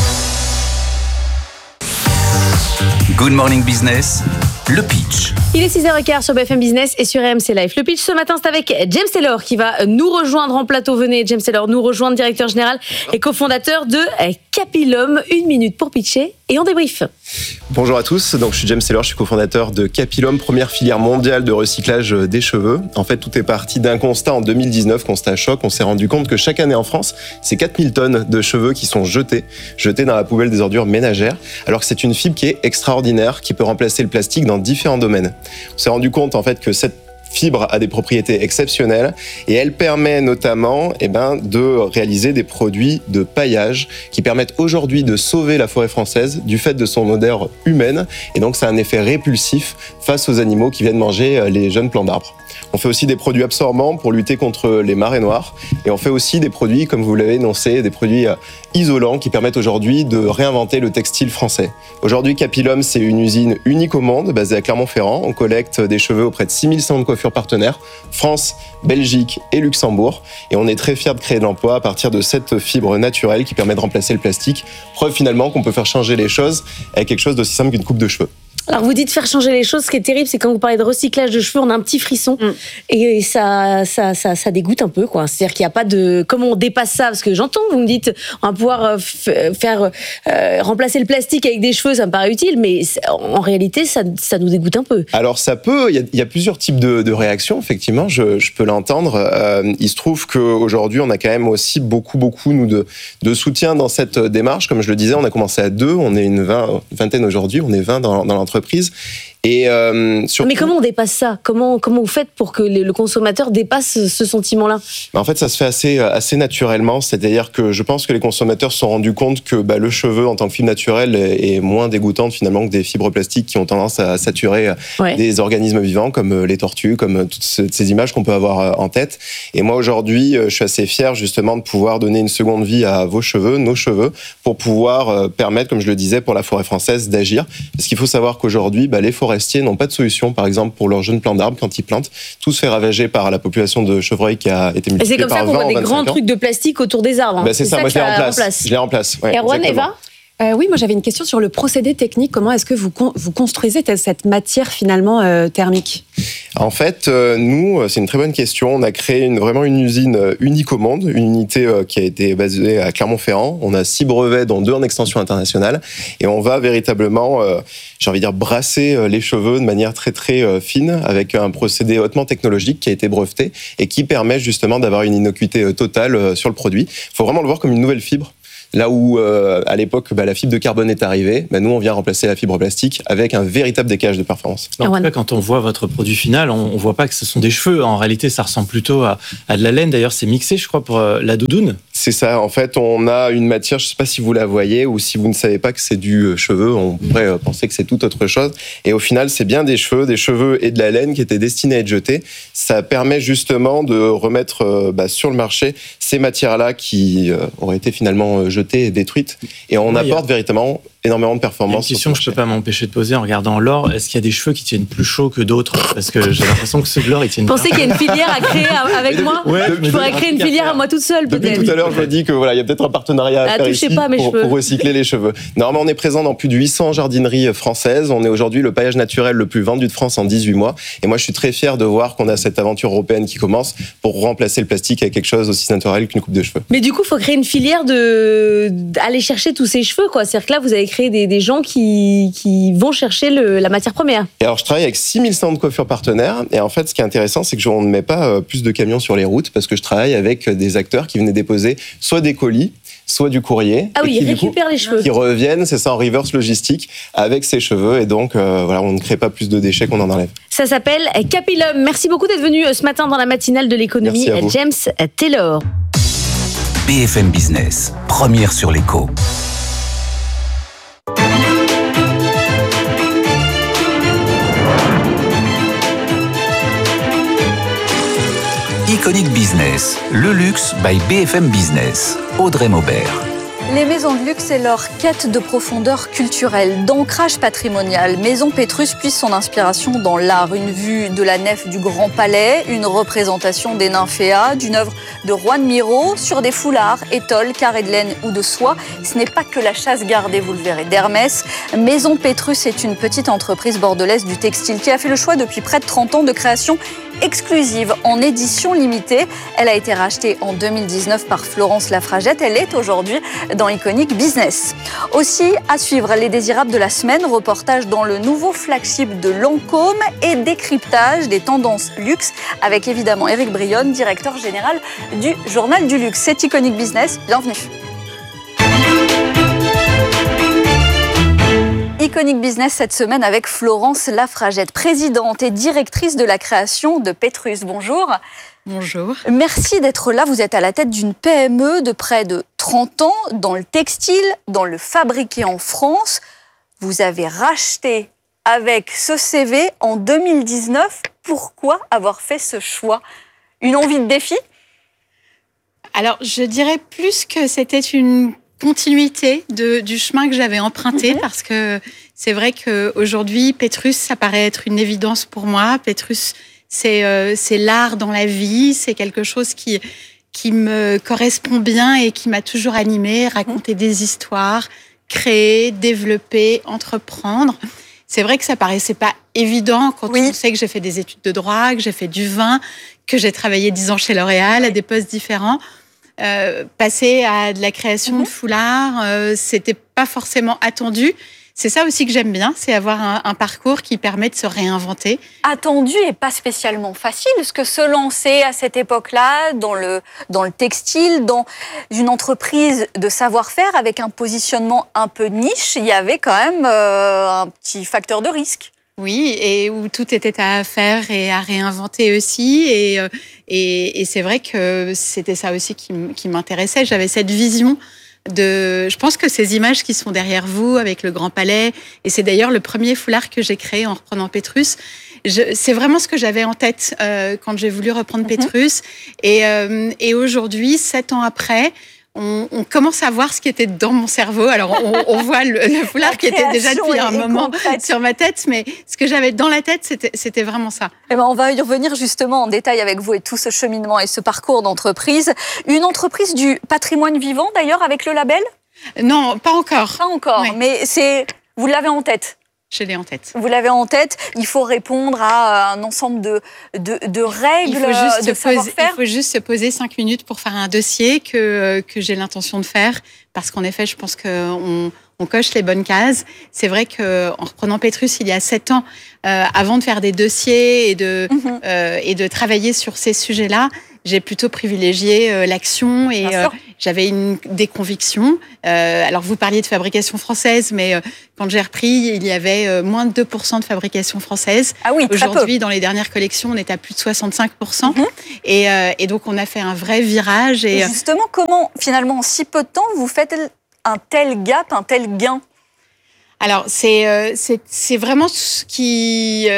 Good Morning Business, le pitch. Il est 6h15 sur BFM Business et sur RMC Live. Le pitch ce matin, c'est avec James Taylor qui va nous rejoindre en plateau. Venez, James Taylor, nous rejoindre, directeur général et cofondateur de Capilum. 1 minute pour pitcher et on débrief. Bonjour à tous, donc je suis James Taylor, je suis cofondateur de Capilum, première filière mondiale de recyclage des cheveux. En fait, tout est parti d'un constat en 2019, constat choc. On s'est rendu compte que chaque année en France, c'est 4000 tonnes de cheveux qui sont jetées dans la poubelle des ordures ménagères, alors que c'est une fibre qui est extraordinaire, qui peut remplacer le plastique dans différents domaines. On s'est rendu compte en fait que cette fibre a des propriétés exceptionnelles et elle permet notamment de réaliser des produits de paillage qui permettent aujourd'hui de sauver la forêt française du fait de son odeur humaine et donc ça a un effet répulsif face aux animaux qui viennent manger les jeunes plants d'arbres. On fait aussi des produits absorbants pour lutter contre les marées noires et on fait aussi des produits, comme vous l'avez énoncé, des produits isolants qui permettent aujourd'hui de réinventer le textile français. Aujourd'hui, Capilum, c'est une usine unique au monde, basée à Clermont-Ferrand. On collecte des cheveux auprès de 6100 coiffures partenaires, France, Belgique et Luxembourg. Et on est très fiers de créer de l'emploi à partir de cette fibre naturelle qui permet de remplacer le plastique. Preuve finalement qu'on peut faire changer les choses avec quelque chose d'aussi simple qu'une coupe de cheveux. Alors vous dites faire changer les choses, ce qui est terrible, c'est quand vous parlez de recyclage de cheveux, on a un petit frisson et ça dégoûte un peu, quoi. C'est-à-dire qu'il n'y a pas de... Comment on dépasse ça ? Parce que j'entends, vous me dites, on va pouvoir faire remplacer le plastique avec des cheveux, ça me paraît utile, mais en réalité, ça nous dégoûte un peu. Alors ça peut, il y a plusieurs types de réactions, effectivement, je peux l'entendre. Il se trouve qu'aujourd'hui, on a quand même aussi beaucoup, nous, de soutien dans cette démarche. Comme je le disais, on a commencé à 2, on est une vingtaine aujourd'hui, on est 20 dans l'entreprise. Et surtout... Mais comment on dépasse ça ? Comment vous faites pour que le consommateur dépasse ce sentiment-là ? En fait, ça se fait assez naturellement. C'est-à-dire que je pense que les consommateurs se sont rendus compte que le cheveu, en tant que fibre naturelle, est moins dégoûtante finalement que des fibres plastiques qui ont tendance à saturer des organismes vivants, comme les tortues, comme toutes ces images qu'on peut avoir en tête. Et moi, aujourd'hui, je suis assez fier justement de pouvoir donner une seconde vie à vos cheveux, nos cheveux, pour pouvoir permettre, comme je le disais, pour la forêt française d'agir. Parce qu'il faut savoir qu'aujourd'hui, les forestiers n'ont pas de solution, par exemple, pour leurs jeunes plants d'arbres quand ils plantent. Tout se fait ravager par la population de chevreuils qui a été multipliée par 20 en 25 ans. C'est comme ça qu'on voit des grands trucs de plastique autour des arbres. C'est ça, moi je les remplace. Ouais, Erwan, Eva ? Oui, moi j'avais une question sur le procédé technique. Comment est-ce que vous construisez cette matière finalement thermique ? En fait, nous, c'est une très bonne question. On a créé vraiment une usine unique au monde, une unité qui a été basée à Clermont-Ferrand. On a 6 brevets, dont 2 en extension internationale. Et on va véritablement, brasser les cheveux de manière très très fine avec un procédé hautement technologique qui a été breveté et qui permet justement d'avoir une innocuité totale sur le produit. Il faut vraiment le voir comme une nouvelle fibre. Là où, à l'époque, la fibre de carbone est arrivée, nous, on vient remplacer la fibre plastique avec un véritable décalage de performance. En tout cas, quand on voit votre produit final, on voit pas que ce sont des cheveux. En réalité, ça ressemble plutôt à de la laine. D'ailleurs, c'est mixé, je crois, pour la doudoune. C'est ça. En fait, on a une matière, je sais pas si vous la voyez ou si vous ne savez pas que c'est du cheveu, on pourrait penser que c'est tout autre chose. Et au final, c'est bien des cheveux et de la laine qui étaient destinés à être jetés. Ça permet justement de remettre sur le marché ces matières-là qui auraient été finalement jetées et détruites. Et on apporte véritablement énormément de performance. Une question que je peux pas m'empêcher de poser en regardant l'or. Est-ce qu'il y a des cheveux qui tiennent plus chaud que d'autres ? Parce que j'ai l'impression que ceux de l'or, ils tiennent bien. Vous pensez qu'il y a une filière à créer avec moi ? Je pourrais créer une filière à moi toute seule, peut-être. Depuis tout à l'heure, je me dis que il y a peut-être un partenariat à faire ici pour recycler les cheveux. Normalement, on est présent dans plus de 800 jardineries françaises. On est aujourd'hui le paillage naturel le plus vendu de France en 18 mois. Et moi, je suis très fier de voir qu'on a cette aventure européenne qui commence pour remplacer le plastique avec quelque chose aussi naturel qu'une coupe de cheveux. Mais du coup, il faut créer une filière d'aller chercher tous ces cheveux, quoi. C'est-à-dire que là, vous avez créé des gens qui vont chercher la matière première. Et alors, je travaille avec 6000 centres de coiffure partenaires. Et en fait, ce qui est intéressant, c'est que je ne mets pas plus de camions sur les routes parce que je travaille avec des acteurs qui venaient déposer soit des colis, soit du courrier. Ah oui, ils récupèrent les cheveux. Qui reviennent, c'est ça, en reverse logistique avec ces cheveux. Et donc, on ne crée pas plus de déchets qu'on en enlève. Ça s'appelle Capilum. Merci beaucoup d'être venu ce matin dans la matinale de l'économie, James Taylor. BFM Business, première sur l'écho. Iconic Business, le luxe by BFM Business. Audrey Maubert. Les maisons de luxe et leur quête de profondeur culturelle, d'ancrage patrimonial. Maison Pétrus puise son inspiration dans l'art. Une vue de la nef du Grand Palais, une représentation des nymphéas, d'une œuvre de Juan Miro sur des foulards, étoiles, carrés de laine ou de soie. Ce n'est pas que la chasse gardée, vous le verrez, d'Hermès. Maison Pétrus est une petite entreprise bordelaise du textile qui a fait le choix depuis près de 30 ans de création exclusive en édition limitée. Elle a été rachetée en 2019 par Florence Lafragette. Elle est aujourd'hui dans Iconic Business. Aussi, à suivre les désirables de la semaine, reportage dans le nouveau flagship de Lancôme et décryptage des tendances luxe avec évidemment Éric Brionne, directeur général du Journal du Luxe. C'est Iconic Business, bienvenue. Iconic Business cette semaine avec Florence Lafragette, présidente et directrice de la création de Pétrus. Bonjour. Bonjour. Merci d'être là. Vous êtes à la tête d'une PME de près de 30 ans dans le textile, dans le fabriqué en France. Vous avez racheté avec ce CV en 2019. Pourquoi avoir fait ce choix ? Une envie de défi ? Alors, je dirais plus que c'était une continuité du chemin que j'avais emprunté, parce que c'est vrai qu'aujourd'hui, Pétrus, ça paraît être une évidence pour moi. Pétrus, c'est l'art dans la vie, c'est quelque chose qui me correspond bien et qui m'a toujours animée, raconter des histoires, créer, développer, entreprendre. C'est vrai que ça paraissait pas évident quand on sait que j'ai fait des études de droit, que j'ai fait du vin, que j'ai travaillé 10 ans chez L'Oréal à des postes différents. Passer à de la création de foulards, c'était pas forcément attendu. C'est ça aussi que j'aime bien, c'est avoir un parcours qui permet de se réinventer. Attendu et pas spécialement facile, parce que se lancer à cette époque-là, dans le textile, dans une entreprise de savoir-faire avec un positionnement un peu niche, il y avait quand même un petit facteur de risque. Oui, et où tout était à faire et à réinventer aussi. Et c'est vrai que c'était ça aussi qui m'intéressait. J'avais cette vision je pense que ces images qui sont derrière vous avec le Grand Palais, et c'est d'ailleurs le premier foulard que j'ai créé en reprenant Pétrus. C'est vraiment ce que j'avais en tête quand j'ai voulu reprendre Pétrus. Et aujourd'hui, 7 ans après, on commence à voir ce qui était dans mon cerveau. Alors, on voit le foulard qui était déjà depuis un moment sur ma tête, mais ce que j'avais dans la tête, c'était vraiment ça. Eh ben, on va y revenir justement en détail avec vous et tout ce cheminement et ce parcours d'entreprise. Une entreprise du patrimoine vivant, d'ailleurs, avec le label ? Non, pas encore. Pas encore, mais vous l'avez en tête. Je l'ai en tête. Vous l'avez en tête. Il faut répondre à un ensemble de règles, de savoir-faire. Il faut juste se poser 5 minutes pour faire un dossier que j'ai l'intention de faire. Parce qu'en effet, je pense qu'on coche les bonnes cases. C'est vrai qu'en reprenant Pétrus il y a 7 ans, avant de faire des dossiers et de travailler sur ces sujets-là, j'ai plutôt privilégié l'action et j'avais des convictions. Alors, vous parliez de fabrication française, mais quand j'ai repris, il y avait moins de 2% de fabrication française. Ah oui, très peu. Aujourd'hui, dans les dernières collections, on est à plus de 65%. Et donc, on a fait un vrai virage. Et justement, comment, finalement, en si peu de temps, vous faites un tel gap, un tel gain ? Alors, c'est vraiment ce qui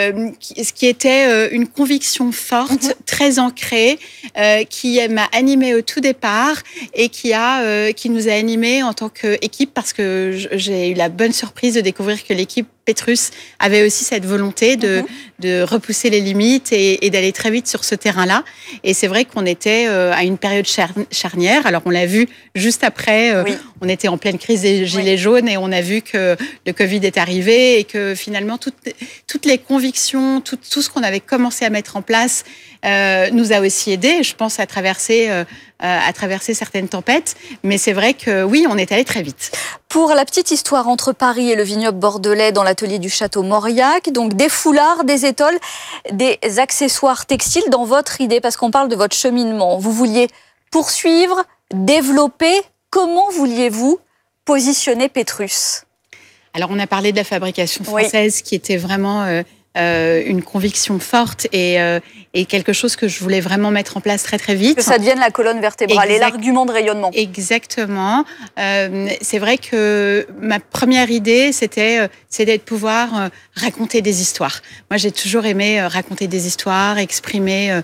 était une conviction forte, très ancrée, qui m'a animée au tout départ et qui nous a animés en tant qu'équipe, parce que j'ai eu la bonne surprise de découvrir que l'équipe Pétrus avait aussi cette volonté de repousser les limites et d'aller très vite sur ce terrain-là. Et c'est vrai qu'on était à une période charnière. Alors, on l'a vu juste après, on était en pleine crise des Gilets jaunes et on a vu que le Covid est arrivé et que finalement, toutes les convictions, tout ce qu'on avait commencé à mettre en place nous a aussi aidés, je pense, à traverser certaines tempêtes. Mais c'est vrai que oui, on est allé très vite. Pour la petite histoire, entre Paris et le vignoble bordelais, dans l'atelier du château Mauriac, donc des foulards, des étoles, des accessoires textiles, dans votre idée, parce qu'on parle de votre cheminement. Vous vouliez poursuivre, développer. Comment vouliez-vous positionner Pétrus ? Alors, on a parlé de la fabrication française qui était vraiment une conviction forte et quelque chose que je voulais vraiment mettre en place très très vite. Que ça devienne la colonne vertébrale et l'argument de rayonnement. Exactement. C'est vrai que ma première idée, c'était de pouvoir raconter des histoires. Moi, j'ai toujours aimé raconter des histoires, exprimer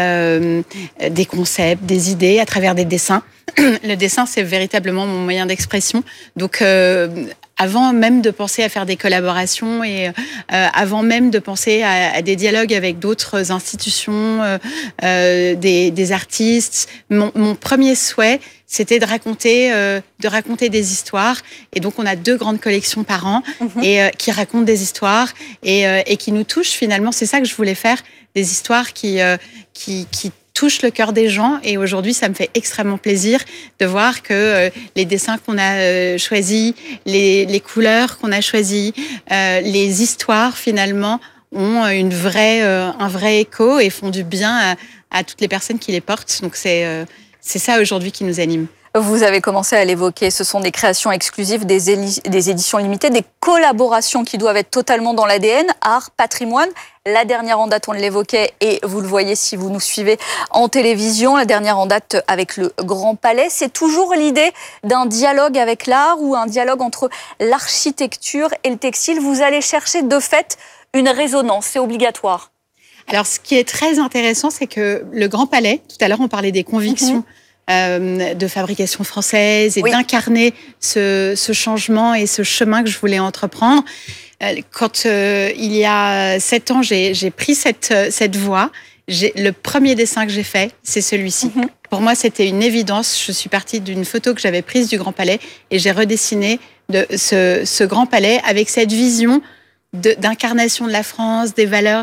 des concepts, des idées à travers des dessins. Le dessin, c'est véritablement mon moyen d'expression. Donc, avant même de penser à faire des collaborations et avant même de penser à des dialogues avec d'autres institutions, des artistes, mon premier souhait, c'était de raconter des histoires. Et donc, on a 2 grandes collections par an et qui racontent des histoires et qui nous touchent finalement. C'est ça que je voulais faire, des histoires qui touche le cœur des gens. Et aujourd'hui, ça me fait extrêmement plaisir de voir que les dessins qu'on a choisis, les couleurs qu'on a choisies, les histoires finalement ont un vrai écho et font du bien à toutes les personnes qui les portent. Donc c'est ça aujourd'hui qui nous anime. Vous avez commencé à l'évoquer, ce sont des créations exclusives, des éditions limitées, des collaborations qui doivent être totalement dans l'ADN, art, patrimoine. La dernière en date, on l'évoquait, et vous le voyez si vous nous suivez en télévision, la dernière en date avec le Grand Palais. C'est toujours l'idée d'un dialogue avec l'art ou un dialogue entre l'architecture et le textile. Vous allez chercher de fait une résonance, c'est obligatoire. Alors, ce qui est très intéressant, c'est que le Grand Palais, tout à l'heure, on parlait des convictions de fabrication française et d'incarner ce changement et ce chemin que je voulais entreprendre. Quand il y a 7 ans, j'ai pris cette voie, le premier dessin que j'ai fait, c'est celui-ci. Pour moi, c'était une évidence. Je suis partie d'une photo que j'avais prise du Grand Palais et j'ai redessiné ce Grand Palais avec cette vision d'incarnation de la France, des valeurs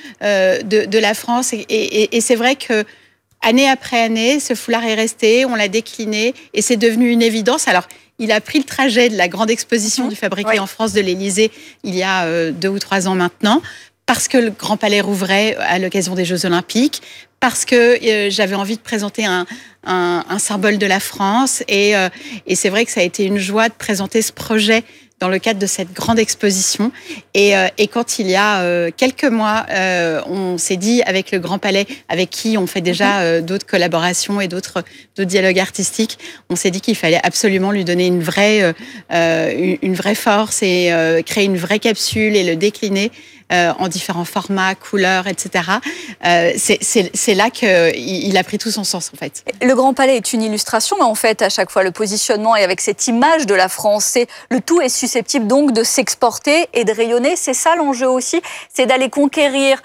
de la France. Et c'est vrai que année après année, ce foulard est resté, on l'a décliné et c'est devenu une évidence. Alors, il a pris le trajet de la grande exposition du Fabriqué en France de l'Élysée il y a 2 ou 3 ans maintenant, parce que le Grand Palais rouvrait à l'occasion des Jeux Olympiques, parce que j'avais envie de présenter un symbole de la France. Et c'est vrai que ça a été une joie de présenter ce projet dans le cadre de cette grande exposition. Et quand il y a quelques mois, on s'est dit avec le Grand Palais, avec qui on fait déjà d'autres collaborations et d'autres dialogues artistiques, on s'est dit qu'il fallait absolument lui donner une vraie force et créer une vraie capsule et le décliner en différents formats, couleurs, etc. C'est là qu'il a pris tout son sens, en fait. Le Grand Palais est une illustration, mais en fait, à chaque fois, le positionnement et avec cette image de la France, le tout est susceptible donc de s'exporter et de rayonner. C'est ça l'enjeu aussi, c'est d'aller conquérir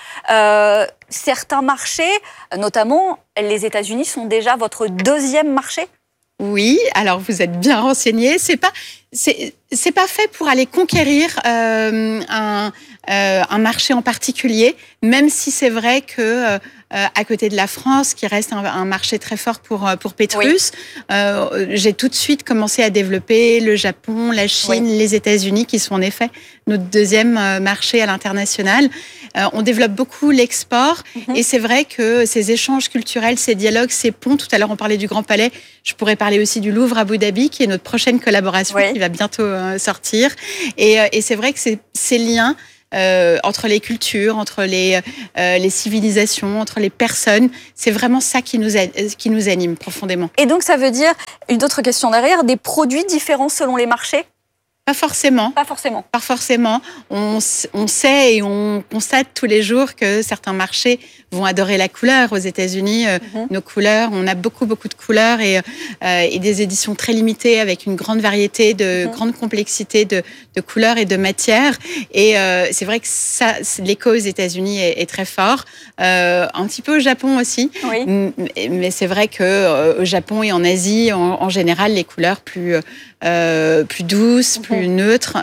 certains marchés, notamment les États-Unis sont déjà votre 2e marché. Oui, alors vous êtes bien renseigné. C'est pas fait pour aller conquérir un marché en particulier, même si c'est vrai que à côté de la France, qui reste un marché très fort pour Pétrus, j'ai tout de suite commencé à développer le Japon, la Chine, les États-Unis, qui sont en effet notre deuxième marché à l'international. On développe beaucoup l'export et c'est vrai que ces échanges culturels, ces dialogues, ces ponts, tout à l'heure on parlait du Grand Palais, je pourrais parler aussi du Louvre Abu Dhabi, qui est notre prochaine collaboration qui va bientôt sortir. Et c'est vrai que ces liens entre les cultures, entre les civilisations, entre les personnes, c'est vraiment ça qui nous anime profondément. Et donc ça veut dire, une autre question derrière, des produits différents selon les marchés ? Pas forcément. Pas forcément. Pas forcément. On sait et on constate tous les jours que certains marchés vont adorer la couleur. Aux États-Unis, nos couleurs, on a beaucoup de couleurs et des éditions très limitées avec une grande variété, grande complexité de couleurs et de matières. Et c'est vrai que ça, l'écho aux États-Unis est très fort. Un petit peu au Japon aussi. Oui. Mais c'est vrai que au Japon et en Asie, en général, les couleurs plus douces, plus neutres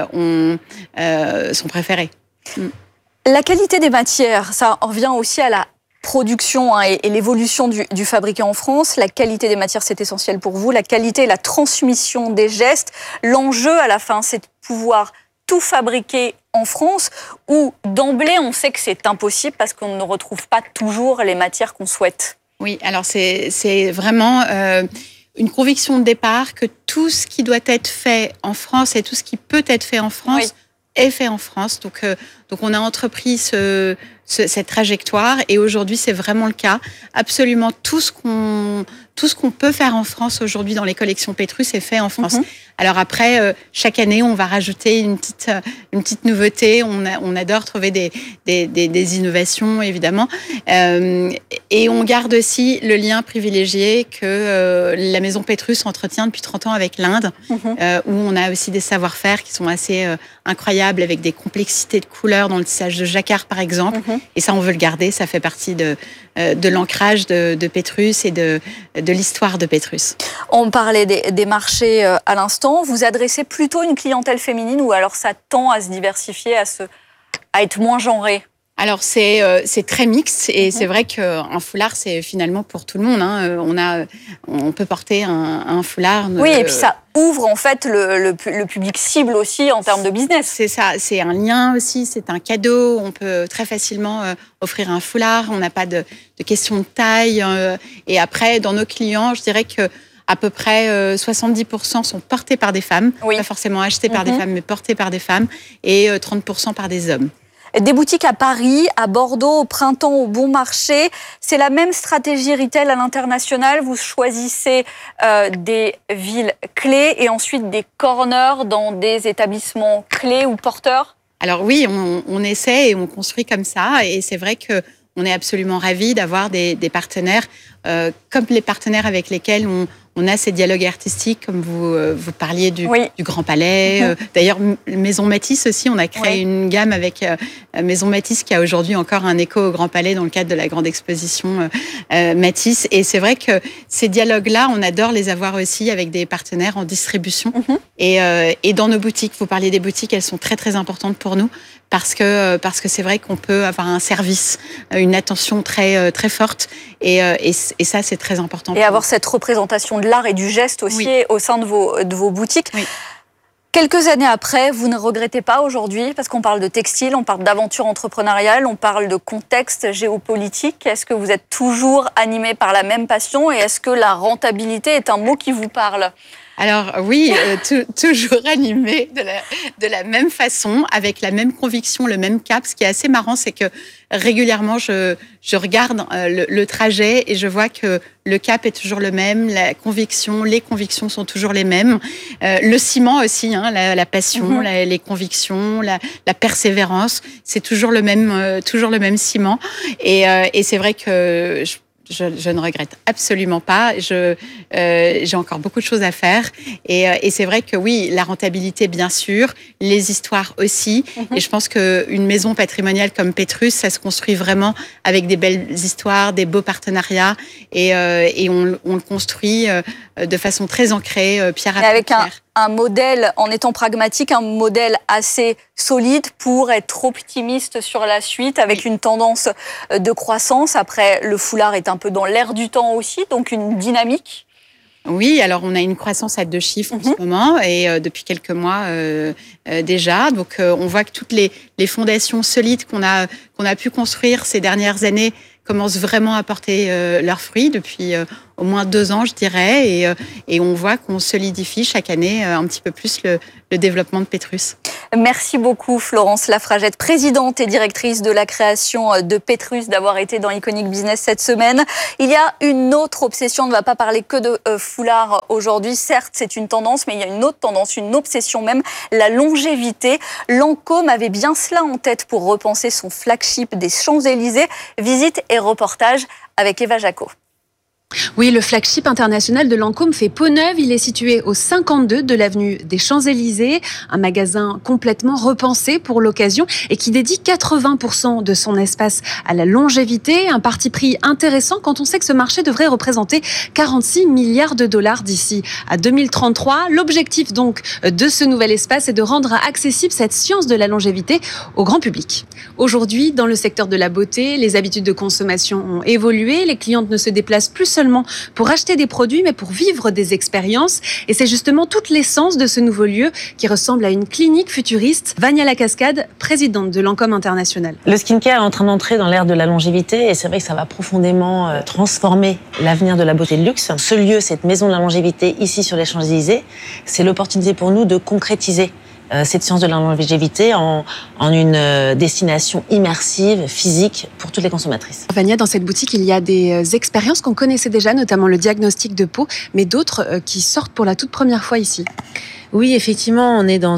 sont préférées. La qualité des matières, ça revient aussi à la production et l'évolution du fabriqué en France. La qualité des matières, c'est essentiel pour vous. La qualité et la transmission des gestes. L'enjeu à la fin, c'est de pouvoir tout fabriquer en France, où d'emblée, on sait que c'est impossible parce qu'on ne retrouve pas toujours les matières qu'on souhaite. Oui, alors c'est vraiment une conviction de départ que tout ce qui doit être fait en France et tout ce qui peut être fait en France est fait en France. Donc on a entrepris cette trajectoire et aujourd'hui, c'est vraiment le cas. Absolument tout ce qu'on peut faire en France aujourd'hui dans les collections Pétrus est fait en France. Alors après, chaque année, on va rajouter une petite nouveauté. On adore trouver des innovations, évidemment. Et on garde aussi le lien privilégié que la maison Pétrus entretient depuis 30 ans avec l'Inde, où on a aussi des savoir-faire qui sont assez incroyables, avec des complexités de couleurs dans le tissage de jacquard, par exemple. Et ça, on veut le garder. Ça fait partie de l'ancrage de Pétrus et de l'histoire de Pétrus. On parlait des marchés à l'instant. Vous adressez plutôt une clientèle féminine ou alors ça tend à se diversifier, à être moins genré? Alors c'est très mixte et c'est vrai qu'un foulard c'est finalement pour tout le monde. On peut porter un foulard. Oui, et puis ça ouvre en fait le public cible aussi en termes de business. C'est ça, c'est un lien aussi, c'est un cadeau. On peut très facilement offrir un foulard. On n'a pas de question de taille. Et après, dans nos clients, je dirais que à peu près 70% sont portés par des femmes, pas forcément achetés par des femmes, mais portés par des femmes, et 30% par des hommes. Des boutiques à Paris, à Bordeaux, au Printemps, au Bon Marché. C'est la même stratégie retail à l'international. Vous choisissez des villes clés et ensuite des corners dans des établissements clés ou porteurs? Alors oui, on essaie et on construit comme ça. Et c'est vrai qu'on est absolument ravis d'avoir des partenaires comme les partenaires avec lesquels on a ces dialogues artistiques, comme vous parliez du Grand Palais. D'ailleurs, Maison Matisse aussi, on a créé une gamme avec Maison Matisse qui a aujourd'hui encore un écho au Grand Palais dans le cadre de la grande exposition Matisse. Et c'est vrai que ces dialogues-là, on adore les avoir aussi avec des partenaires en distribution. Et dans nos boutiques, vous parliez des boutiques, elles sont très très importantes pour nous parce que c'est vrai qu'on peut avoir un service, une attention très très forte et ça c'est très important. Et avoir cette représentation de l'art et du geste aussi au sein de vos boutiques. Quelques années après, vous ne regrettez pas aujourd'hui, parce qu'on parle de textile, on parle d'aventure entrepreneuriale, on parle de contexte géopolitique. Est-ce que vous êtes toujours animé par la même passion et est-ce que la rentabilité est un mot qui vous parle ? Alors oui, toujours animé de la même façon, avec la même conviction, le même cap. Ce qui est assez marrant, c'est que régulièrement, je regarde le trajet et je vois que le cap est toujours le même, les convictions sont toujours les mêmes. Le ciment aussi, la passion, les convictions, la persévérance, c'est toujours le même ciment. Et c'est vrai que je ne regrette absolument pas. J'ai encore beaucoup de choses à faire. Et c'est vrai que oui, la rentabilité, bien sûr, les histoires aussi. Et je pense qu'une maison patrimoniale comme Pétrus, ça se construit vraiment avec des belles histoires, des beaux partenariats. Et on le construit de façon très ancrée, pierre à avec pierre. Un modèle, en étant pragmatique, un modèle assez solide pour être trop optimiste sur la suite, avec une tendance de croissance. Après, le foulard est un peu dans l'air du temps aussi, donc une dynamique. Oui, alors on a une croissance à 2 chiffres en ce moment et depuis quelques mois déjà. Donc on voit que toutes les fondations solides qu'on a pu construire ces dernières années commencent vraiment à porter leurs fruits depuis au moins 2 ans, je dirais. Et on voit qu'on solidifie chaque année un petit peu plus le développement de Pétrus. Merci beaucoup Florence Lafragette, présidente et directrice de la création de Pétrus, d'avoir été dans Iconic Business cette semaine. Il y a une autre obsession, on ne va pas parler que de foulard aujourd'hui. Certes, c'est une tendance, mais il y a une autre tendance, une obsession même, la longévité. Lancôme avait bien cela en tête pour repenser son flagship des Champs-Élysées. Visite et reportage avec Eva Jaco. Oui, le flagship international de Lancôme fait peau neuve. Il est situé au 52 de l'avenue des Champs-Élysées, un magasin complètement repensé pour l'occasion et qui dédie 80% de son espace à la longévité. Un parti pris intéressant quand on sait que ce marché devrait représenter 46 milliards de dollars d'ici à 2033. L'objectif donc de ce nouvel espace est de rendre accessible cette science de la longévité au grand public. Aujourd'hui, dans le secteur de la beauté, les habitudes de consommation ont évolué. Les clientes ne se déplacent plus seulement pour acheter des produits, mais pour vivre des expériences. Et c'est justement toute l'essence de ce nouveau lieu qui ressemble à une clinique futuriste. Vania Lacascade, présidente de Lancôme International. Le skincare est en train d'entrer dans l'ère de la longévité et c'est vrai que ça va profondément transformer l'avenir de la beauté de luxe. Ce lieu, cette maison de la longévité ici sur les Champs-Élysées, c'est l'opportunité pour nous de concrétiser cette science de la longévité en une destination immersive, physique pour toutes les consommatrices. Vania, dans cette boutique, il y a des expériences qu'on connaissait déjà, notamment le diagnostic de peau, mais d'autres qui sortent pour la toute première fois ici. Oui, effectivement, on est dans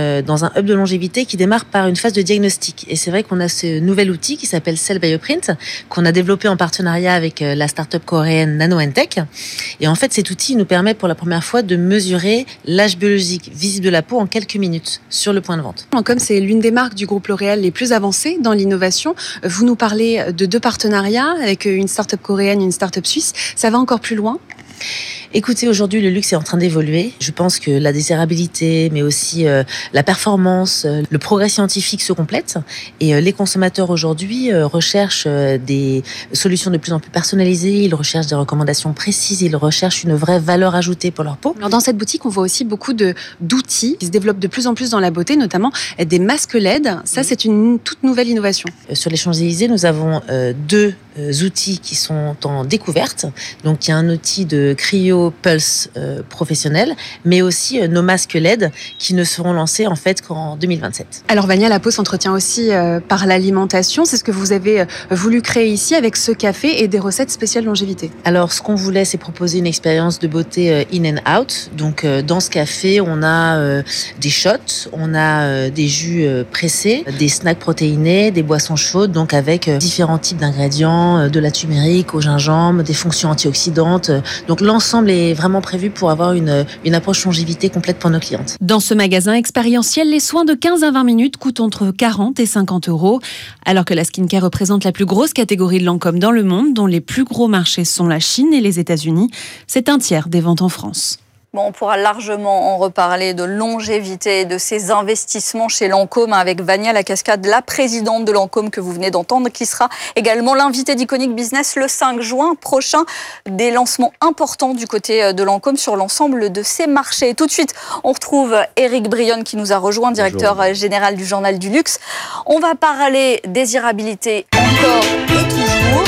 un hub de longévité qui démarre par une phase de diagnostic. Et c'est vrai qu'on a ce nouvel outil qui s'appelle Cell Bioprint, qu'on a développé en partenariat avec la start-up coréenne NanoEntech. Et en fait, cet outil nous permet pour la première fois de mesurer l'âge biologique visible de la peau en quelques minutes sur le point de vente. Comme c'est l'une des marques du groupe L'Oréal les plus avancées dans l'innovation, vous nous parlez de 2 partenariats avec une start-up coréenne et une start-up suisse. Ça va encore plus loin ? Écoutez, aujourd'hui, le luxe est en train d'évoluer. Je pense que la désirabilité, mais aussi la performance, le progrès scientifique se complètent. Et les consommateurs aujourd'hui recherchent des solutions de plus en plus personnalisées. Ils recherchent des recommandations précises. Ils recherchent une vraie valeur ajoutée pour leur peau. Alors dans cette boutique, on voit aussi beaucoup d'outils qui se développent de plus en plus dans la beauté, notamment des masques LED. Ça, c'est une toute nouvelle innovation. Sur les Champs-Élysées, nous avons 2 outils qui sont en découverte. Donc, il y a un outil de cryo Pulse professionnel, mais aussi nos masques LED qui ne seront lancés en fait qu'en 2027. Alors Vania, la peau s'entretient aussi par l'alimentation. C'est ce que vous avez voulu créer ici avec ce café et des recettes spéciales longévité. Alors, ce qu'on voulait, c'est proposer une expérience de beauté in and out. Donc, dans ce café, on a des shots, on a des jus pressés, des snacks protéinés, des boissons chaudes, donc avec différents types d'ingrédients, de la turmérique au gingembre, des fonctions antioxydantes. Donc, l'ensemble est vraiment prévu pour avoir une approche longévité complète pour nos clientes. Dans ce magasin expérientiel, les soins de 15 à 20 minutes coûtent entre 40 et 50 €, alors que la skincare représente la plus grosse catégorie de Lancôme dans le monde, dont les plus gros marchés sont la Chine et les États-Unis. C'est un tiers des ventes en France. Bon, on pourra largement en reparler de longévité et de ces investissements chez Lancôme avec Vania Lacascade, la présidente de Lancôme que vous venez d'entendre, qui sera également l'invitée d'Iconic Business le 5 juin prochain. Des lancements importants du côté de Lancôme sur l'ensemble de ces marchés. Tout de suite, on retrouve Éric Brionne qui nous a rejoint, directeur général du Journal du Luxe. On va parler désirabilité encore et toujours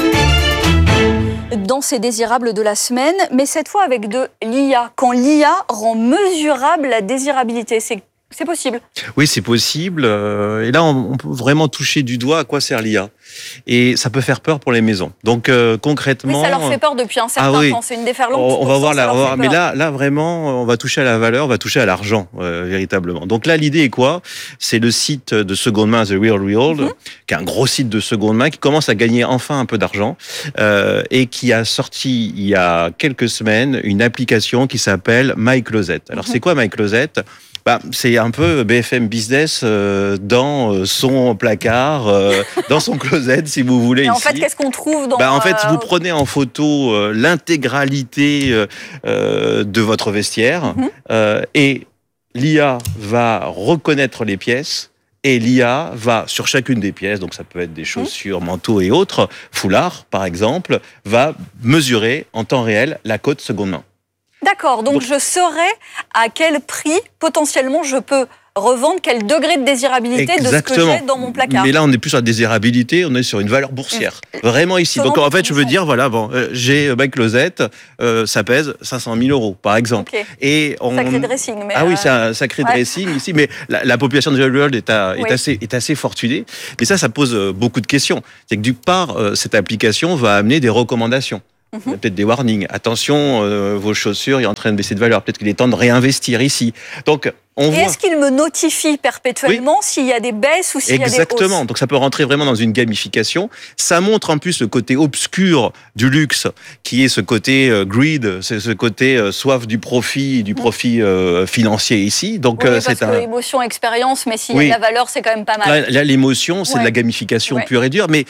dans ces désirables de la semaine, mais cette fois avec de l'IA. Quand l'IA rend mesurable la désirabilité, c'est C'est possible. Oui, c'est possible. Et là, on peut vraiment toucher du doigt à quoi sert l'IA. Et ça peut faire peur pour les maisons. Donc concrètement, oui, ça leur fait peur depuis un certain temps. C'est une déferlante. On va voir mais là vraiment, on va toucher à la valeur, on va toucher à l'argent véritablement. Donc là, l'idée est quoi? C'est le site de seconde main The Real Real, qui est un gros site de seconde main qui commence à gagner enfin un peu d'argent et qui a sorti il y a quelques semaines une application qui s'appelle My Closet. Alors c'est quoi My Closet? C'est un peu BFM Business dans son placard, dans son closet, si vous voulez. Et en ici. fait, qu'est-ce qu'on trouve dans En fait, vous prenez en photo l'intégralité de votre vestiaire et l'IA va reconnaître les pièces. Et l'IA va, sur chacune des pièces, donc ça peut être des chaussures, manteaux et autres, foulards par exemple, va mesurer en temps réel la cote seconde main. D'accord, donc je saurais à quel prix potentiellement je peux revendre, quel degré de désirabilité de ce que j'ai dans mon placard. Mais là, on n'est plus sur la désirabilité, on est sur une valeur boursière. Vraiment ici. Donc en fait, je veux dire, voilà, j'ai My Closet, ça pèse 500 000 euros, par exemple. Okay. Et sacré dressing. Mais oui, c'est un sacré dressing ici, mais la population de The World est assez fortunée. Mais ça pose beaucoup de questions. C'est que d'une part, cette application va amener des recommandations. Il y a peut-être des warnings. Attention, vos chaussures, il est en train de baisser de valeur. Peut-être qu'il est temps de réinvestir ici. Donc, est-ce qu'il me notifie perpétuellement s'il y a des baisses ou s'il y a des hausses? Exactement. Donc, ça peut rentrer vraiment dans une gamification. Ça montre en plus le côté obscur du luxe, qui est ce côté greed, c'est ce côté soif du profit financier ici. Donc, c'est parce que émotion, expérience, mais s'il y a de la valeur, c'est quand même pas mal. Là, l'émotion, c'est de la gamification pure et dure. Mais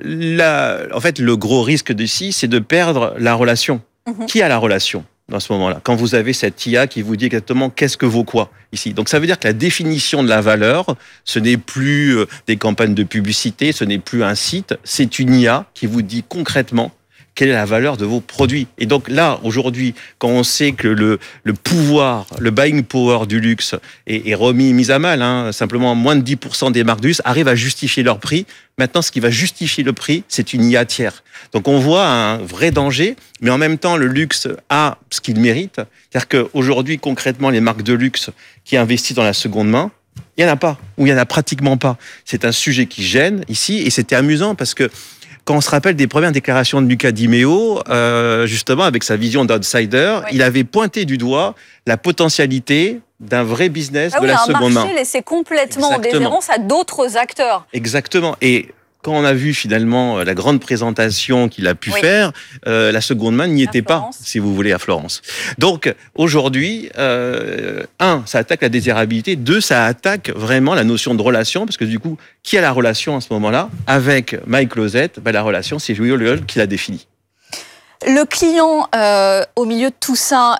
là, en fait, le gros risque d'ici, c'est de perdre la relation. Qui a la relation dans ce moment-là, quand vous avez cette IA qui vous dit exactement qu'est-ce que vaut quoi ici. Donc ça veut dire que la définition de la valeur, ce n'est plus des campagnes de publicité, ce n'est plus un site, c'est une IA qui vous dit concrètement quelle est la valeur de vos produits. Et donc là, aujourd'hui, quand on sait que le pouvoir, le buying power du luxe est mis à mal, simplement moins de 10% des marques de luxe arrivent à justifier leur prix. Maintenant, ce qui va justifier le prix, c'est une IA tiers. Donc on voit un vrai danger, mais en même temps, le luxe a ce qu'il mérite. C'est-à-dire qu'aujourd'hui, concrètement, les marques de luxe qui investissent dans la seconde main, il n'y en a pas, ou il n'y en a pratiquement pas. C'est un sujet qui gêne ici, et c'était amusant parce que quand on se rappelle des premières déclarations de Luca Di Meo, justement, avec sa vision d'outsider, il avait pointé du doigt la potentialité d'un vrai business de la seconde main. Un marché laissé complètement en déshérence à d'autres acteurs. Exactement. Et quand on a vu finalement la grande présentation qu'il a pu faire, la seconde main n'y était pas, si vous voulez, à Florence. Donc aujourd'hui, ça attaque la désirabilité. 2, ça attaque vraiment la notion de relation, parce que du coup, qui a la relation à ce moment-là avec My Closet? La relation, c'est Real qui la définit. Le client, au milieu de tout ça,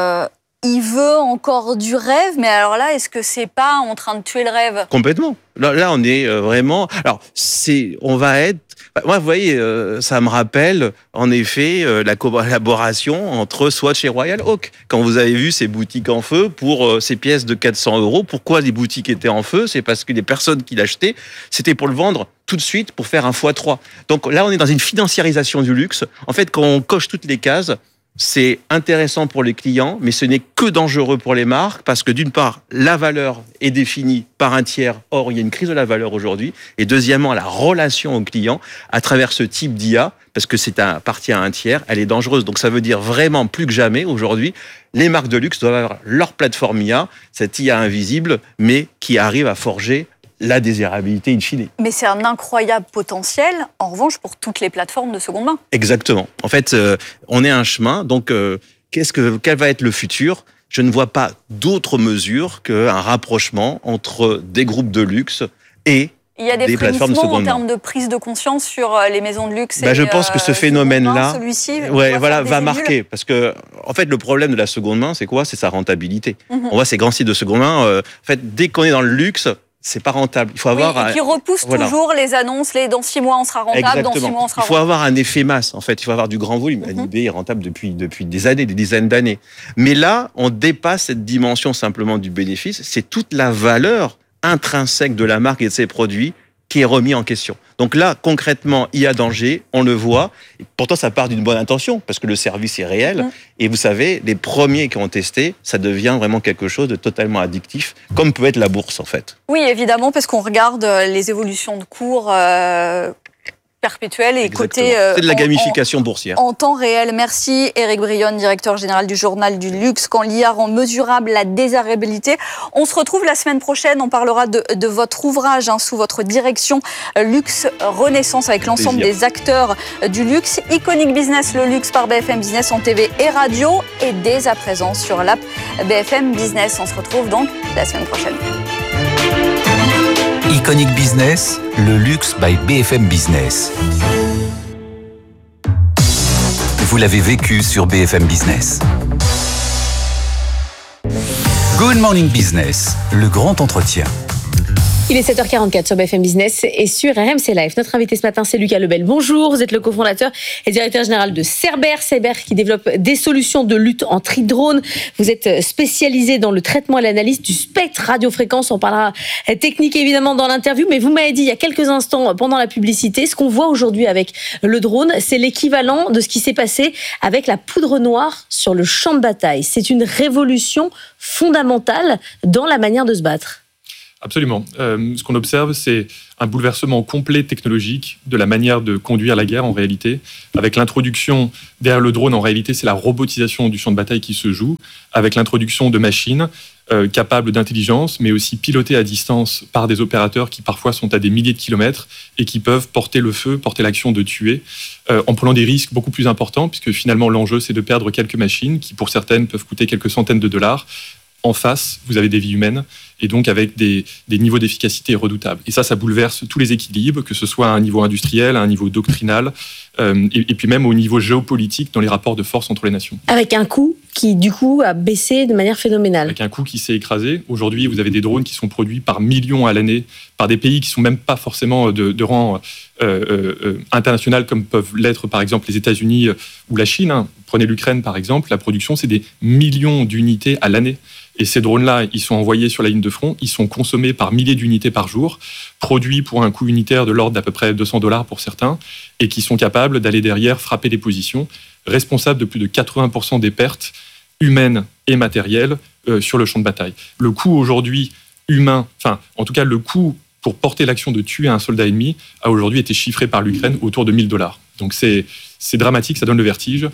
il veut encore du rêve, mais alors là, est-ce que c'est pas en train de tuer le rêve? Complètement. Là, on est vraiment. Alors, on va être. Moi, vous voyez, ça me rappelle en effet la collaboration entre Swatch et Royal Oak. Quand vous avez vu ces boutiques en feu pour ces pièces de 400 €, pourquoi les boutiques étaient en feu? C'est parce que les personnes qui l'achetaient, c'était pour le vendre tout de suite pour faire un x3. Donc là, on est dans une financiarisation du luxe. En fait, quand on coche toutes les cases, c'est intéressant pour les clients, mais ce n'est que dangereux pour les marques parce que d'une part, la valeur est définie par un tiers. Or, il y a une crise de la valeur aujourd'hui. Et deuxièmement, la relation au client à travers ce type d'IA, parce que appartient à un tiers, elle est dangereuse. Donc ça veut dire vraiment plus que jamais aujourd'hui, les marques de luxe doivent avoir leur plateforme IA, cette IA invisible, mais qui arrive à forger la désirabilité in fine. Mais c'est un incroyable potentiel, en revanche, pour toutes les plateformes de seconde main. Exactement. En fait, on est à un chemin. Donc, quel va être le futur? Je ne vois pas d'autre mesure qu'un rapprochement entre des groupes de luxe et il y a des plateformes de seconde main. En termes de prise de conscience sur les maisons de luxe. Je pense que ce phénomène-là, celui-ci, va marquer. Parce que, en fait, le problème de la seconde main, c'est quoi? C'est sa rentabilité. On voit ces grands sites de seconde main. En fait, dès qu'on est dans le luxe, c'est pas rentable. Il faut avoir et qui repousse toujours les annonces. Dans 6 mois, on sera rentable. Exactement. Dans 6 mois, on sera rentable. Il faut avoir un effet masse. En fait, il faut avoir du grand volume. eBay est rentable depuis des années, des dizaines d'années. Mais là, on dépasse cette dimension simplement du bénéfice. C'est toute la valeur intrinsèque de la marque et de ses produits qui est remis en question. Donc là, concrètement, il y a danger, on le voit. Pourtant, ça part d'une bonne intention, parce que le service est réel. Et vous savez, les premiers qui ont testé, ça devient vraiment quelque chose de totalement addictif, comme peut être la bourse, en fait. Oui, évidemment, parce qu'on regarde les évolutions de cours perpétuelle et côté c'est de la gamification boursière. En temps réel. Merci Éric Brionne, directeur général du Journal du Luxe. Quand l'IA rend mesurable la désirabilité. On se retrouve la semaine prochaine. On parlera de votre ouvrage sous votre direction Luxe Renaissance avec l'ensemble des acteurs du luxe. Iconic Business, le luxe par BFM Business en TV et radio et dès à présent sur l'app BFM Business. On se retrouve donc la semaine prochaine. Iconic Business, le luxe by BFM Business. Vous l'avez vécu sur BFM Business. Good Morning Business, le grand entretien. Il est 7h44 sur BFM Business et sur RMC Live. Notre invité ce matin, c'est Lucas Lebel. Bonjour, vous êtes le cofondateur et directeur général de Cerber. Cerber qui développe des solutions de lutte anti-drone. Vous êtes spécialisé dans le traitement et l'analyse du spectre radiofréquence. On parlera technique évidemment dans l'interview, mais vous m'avez dit il y a quelques instants pendant la publicité, ce qu'on voit aujourd'hui avec le drone, c'est l'équivalent de ce qui s'est passé avec la poudre noire sur le champ de bataille. C'est une révolution fondamentale dans la manière de se battre. Absolument. Ce qu'on observe, c'est un bouleversement complet technologique de la manière de conduire la guerre en réalité. Avec l'introduction, derrière le drone, en réalité, c'est la robotisation du champ de bataille qui se joue, avec l'introduction de machines capables d'intelligence, mais aussi pilotées à distance par des opérateurs qui parfois sont à des milliers de kilomètres et qui peuvent porter le feu, porter l'action de tuer, en prenant des risques beaucoup plus importants, puisque finalement l'enjeu, c'est de perdre quelques machines qui, pour certaines, peuvent coûter quelques centaines de dollars. En face, vous avez des vies humaines, et donc avec des niveaux d'efficacité redoutables. Et ça bouleverse tous les équilibres, que ce soit à un niveau industriel, à un niveau doctrinal, et puis même au niveau géopolitique dans les rapports de force entre les nations. Avec un coût qui, du coup, a baissé de manière phénoménale. Avec un coût qui s'est écrasé. Aujourd'hui, vous avez des drones qui sont produits par millions à l'année, par des pays qui ne sont même pas forcément de rang international, comme peuvent l'être, par exemple, les États-Unis ou la Chine. Prenez l'Ukraine, par exemple. La production, c'est des millions d'unités à l'année. Et ces drones-là, ils sont envoyés sur la ligne de front, ils sont consommés par milliers d'unités par jour, produits pour un coût unitaire de l'ordre d'à peu près $200 pour certains, et qui sont capables d'aller derrière frapper des positions, responsables de plus de 80% des pertes humaines et matérielles sur le champ de bataille. Le coût aujourd'hui humain, enfin en tout cas le coût pour porter l'action de tuer un soldat ennemi a aujourd'hui été chiffré par l'Ukraine autour de $1000. Donc c'est dramatique, ça donne le vertige.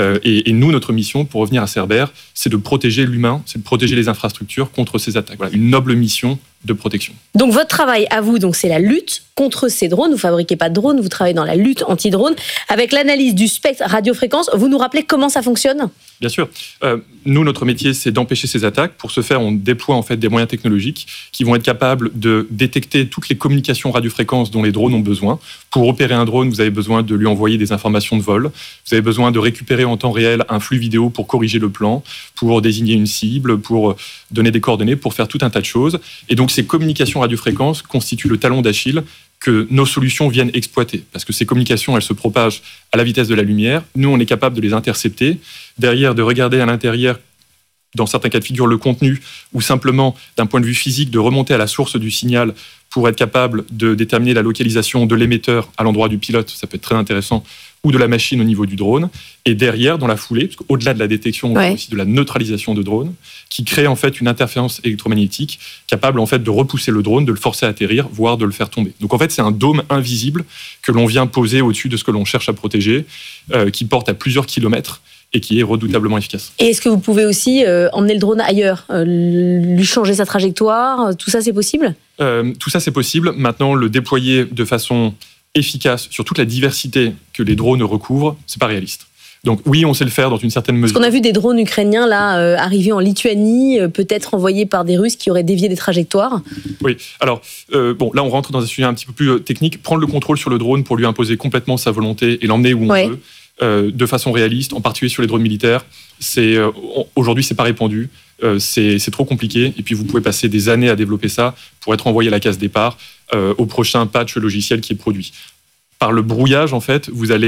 Et nous, notre mission, pour revenir à Cerber, c'est de protéger l'humain, c'est de protéger les infrastructures contre ces attaques. Voilà, une noble mission de protection. Donc votre travail à vous, donc c'est la lutte contre ces drones. Vous fabriquez pas de drones, vous travaillez dans la lutte anti-drone. Avec l'analyse du spectre radiofréquence, vous nous rappelez comment ça fonctionne ? Bien sûr. Nous, notre métier, c'est d'empêcher ces attaques. Pour ce faire, on déploie en fait des moyens technologiques qui vont être capables de détecter toutes les communications radiofréquences dont les drones ont besoin. Pour opérer un drone, vous avez besoin de lui envoyer des informations de vol. Vous avez besoin de récupérer en temps réel un flux vidéo pour corriger le plan, pour désigner une cible, pour donner des coordonnées, pour faire tout un tas de choses. Et donc, ces communications radiofréquences constituent le talon d'Achille que nos solutions viennent exploiter. Parce que ces communications, elles se propagent à la vitesse de la lumière. Nous, on est capable de les intercepter. Derrière, de regarder à l'intérieur, dans certains cas de figure, le contenu, ou simplement, d'un point de vue physique, de remonter à la source du signal pour être capable de déterminer la localisation de l'émetteur à l'endroit du pilote. Ça peut être très intéressant. Ou de la machine au niveau du drone. Et derrière, dans la foulée, parce qu'au-delà de la détection, on fait aussi de la neutralisation de drone, qui crée en fait une interférence électromagnétique capable en fait de repousser le drone, de le forcer à atterrir, voire de le faire tomber. Donc en fait, c'est un dôme invisible que l'on vient poser au-dessus de ce que l'on cherche à protéger, qui porte à plusieurs kilomètres et qui est redoutablement efficace. Et est-ce que vous pouvez aussi emmener le drone ailleurs, lui changer sa trajectoire, tout ça c'est possible ? Tout ça c'est possible. Maintenant, le déployer de façon efficace sur toute la diversité que les drones recouvrent, c'est pas réaliste. Donc oui, on sait le faire dans une certaine mesure. Parce qu'on a vu des drones ukrainiens là arriver en Lituanie, peut-être envoyés par des Russes qui auraient dévié des trajectoires. Oui, alors bon, là on rentre dans un sujet un petit peu plus technique. Prendre le contrôle sur le drone pour lui imposer complètement sa volonté et l'emmener où on veut, de façon réaliste, en particulier sur les drones militaires, aujourd'hui c'est pas répandu. C'est trop compliqué et puis vous pouvez passer des années à développer ça pour être envoyé à la case départ au prochain patch logiciel qui est produit. Par le brouillage, en fait, vous allez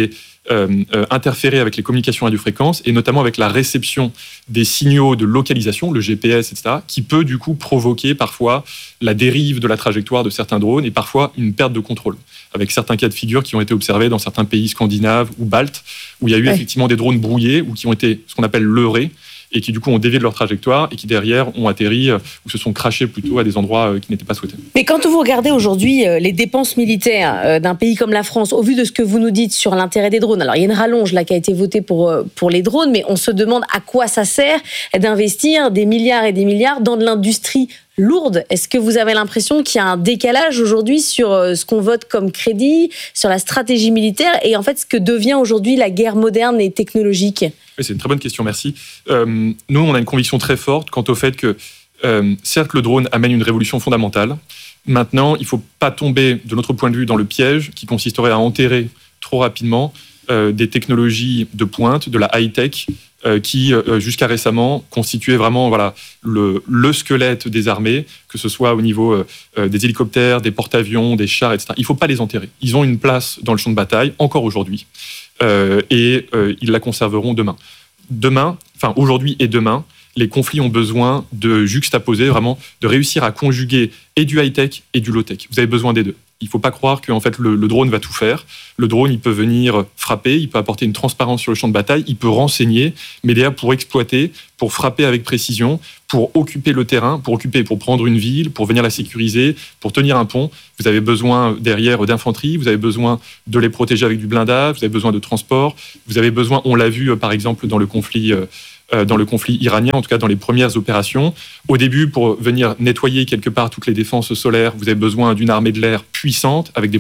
interférer avec les communications radiofréquences et notamment avec la réception des signaux de localisation, le GPS, etc., qui peut du coup provoquer parfois la dérive de la trajectoire de certains drones et parfois une perte de contrôle, avec certains cas de figure qui ont été observés dans certains pays scandinaves ou baltes, où il y a eu effectivement des drones brouillés ou qui ont été ce qu'on appelle leurrés, et qui du coup ont dévié de leur trajectoire et qui derrière ont atterri ou se sont crashés plutôt à des endroits qui n'étaient pas souhaités. Mais quand vous regardez aujourd'hui les dépenses militaires d'un pays comme la France, au vu de ce que vous nous dites sur l'intérêt des drones, alors il y a une rallonge là qui a été votée pour les drones, mais on se demande à quoi ça sert d'investir des milliards et des milliards dans de l'industrie lourde. Est-ce que vous avez l'impression qu'il y a un décalage aujourd'hui sur ce qu'on vote comme crédit, sur la stratégie militaire et en fait ce que devient aujourd'hui la guerre moderne et technologique ? Oui, c'est une très bonne question, merci. Nous, on a une conviction très forte quant au fait que, certes, le drone amène une révolution fondamentale. Maintenant, il ne faut pas tomber, de notre point de vue, dans le piège qui consisterait à enterrer trop rapidement des technologies de pointe, de la high-tech, qui, jusqu'à récemment, constituaient vraiment le squelette des armées, que ce soit au niveau des hélicoptères, des porte-avions, des chars, etc. Il ne faut pas les enterrer. Ils ont une place dans le champ de bataille, encore aujourd'hui. Et ils la conserveront demain. Aujourd'hui et demain, les conflits ont besoin de juxtaposer, vraiment, de réussir à conjuguer et du high-tech et du low-tech. Vous avez besoin des deux. Il ne faut pas croire que en fait, le drone va tout faire. Le drone, il peut venir frapper, il peut apporter une transparence sur le champ de bataille, il peut renseigner, mais derrière, pour exploiter, pour frapper avec précision, pour occuper le terrain, pour prendre une ville, pour venir la sécuriser, pour tenir un pont, vous avez besoin derrière d'infanterie, vous avez besoin de les protéger avec du blindage, vous avez besoin de transport, vous avez besoin, on l'a vu par exemple dans le conflit iranien, en tout cas dans les premières opérations. Au début, pour venir nettoyer quelque part toutes les défenses solaires, vous avez besoin d'une armée de l'air puissante, avec des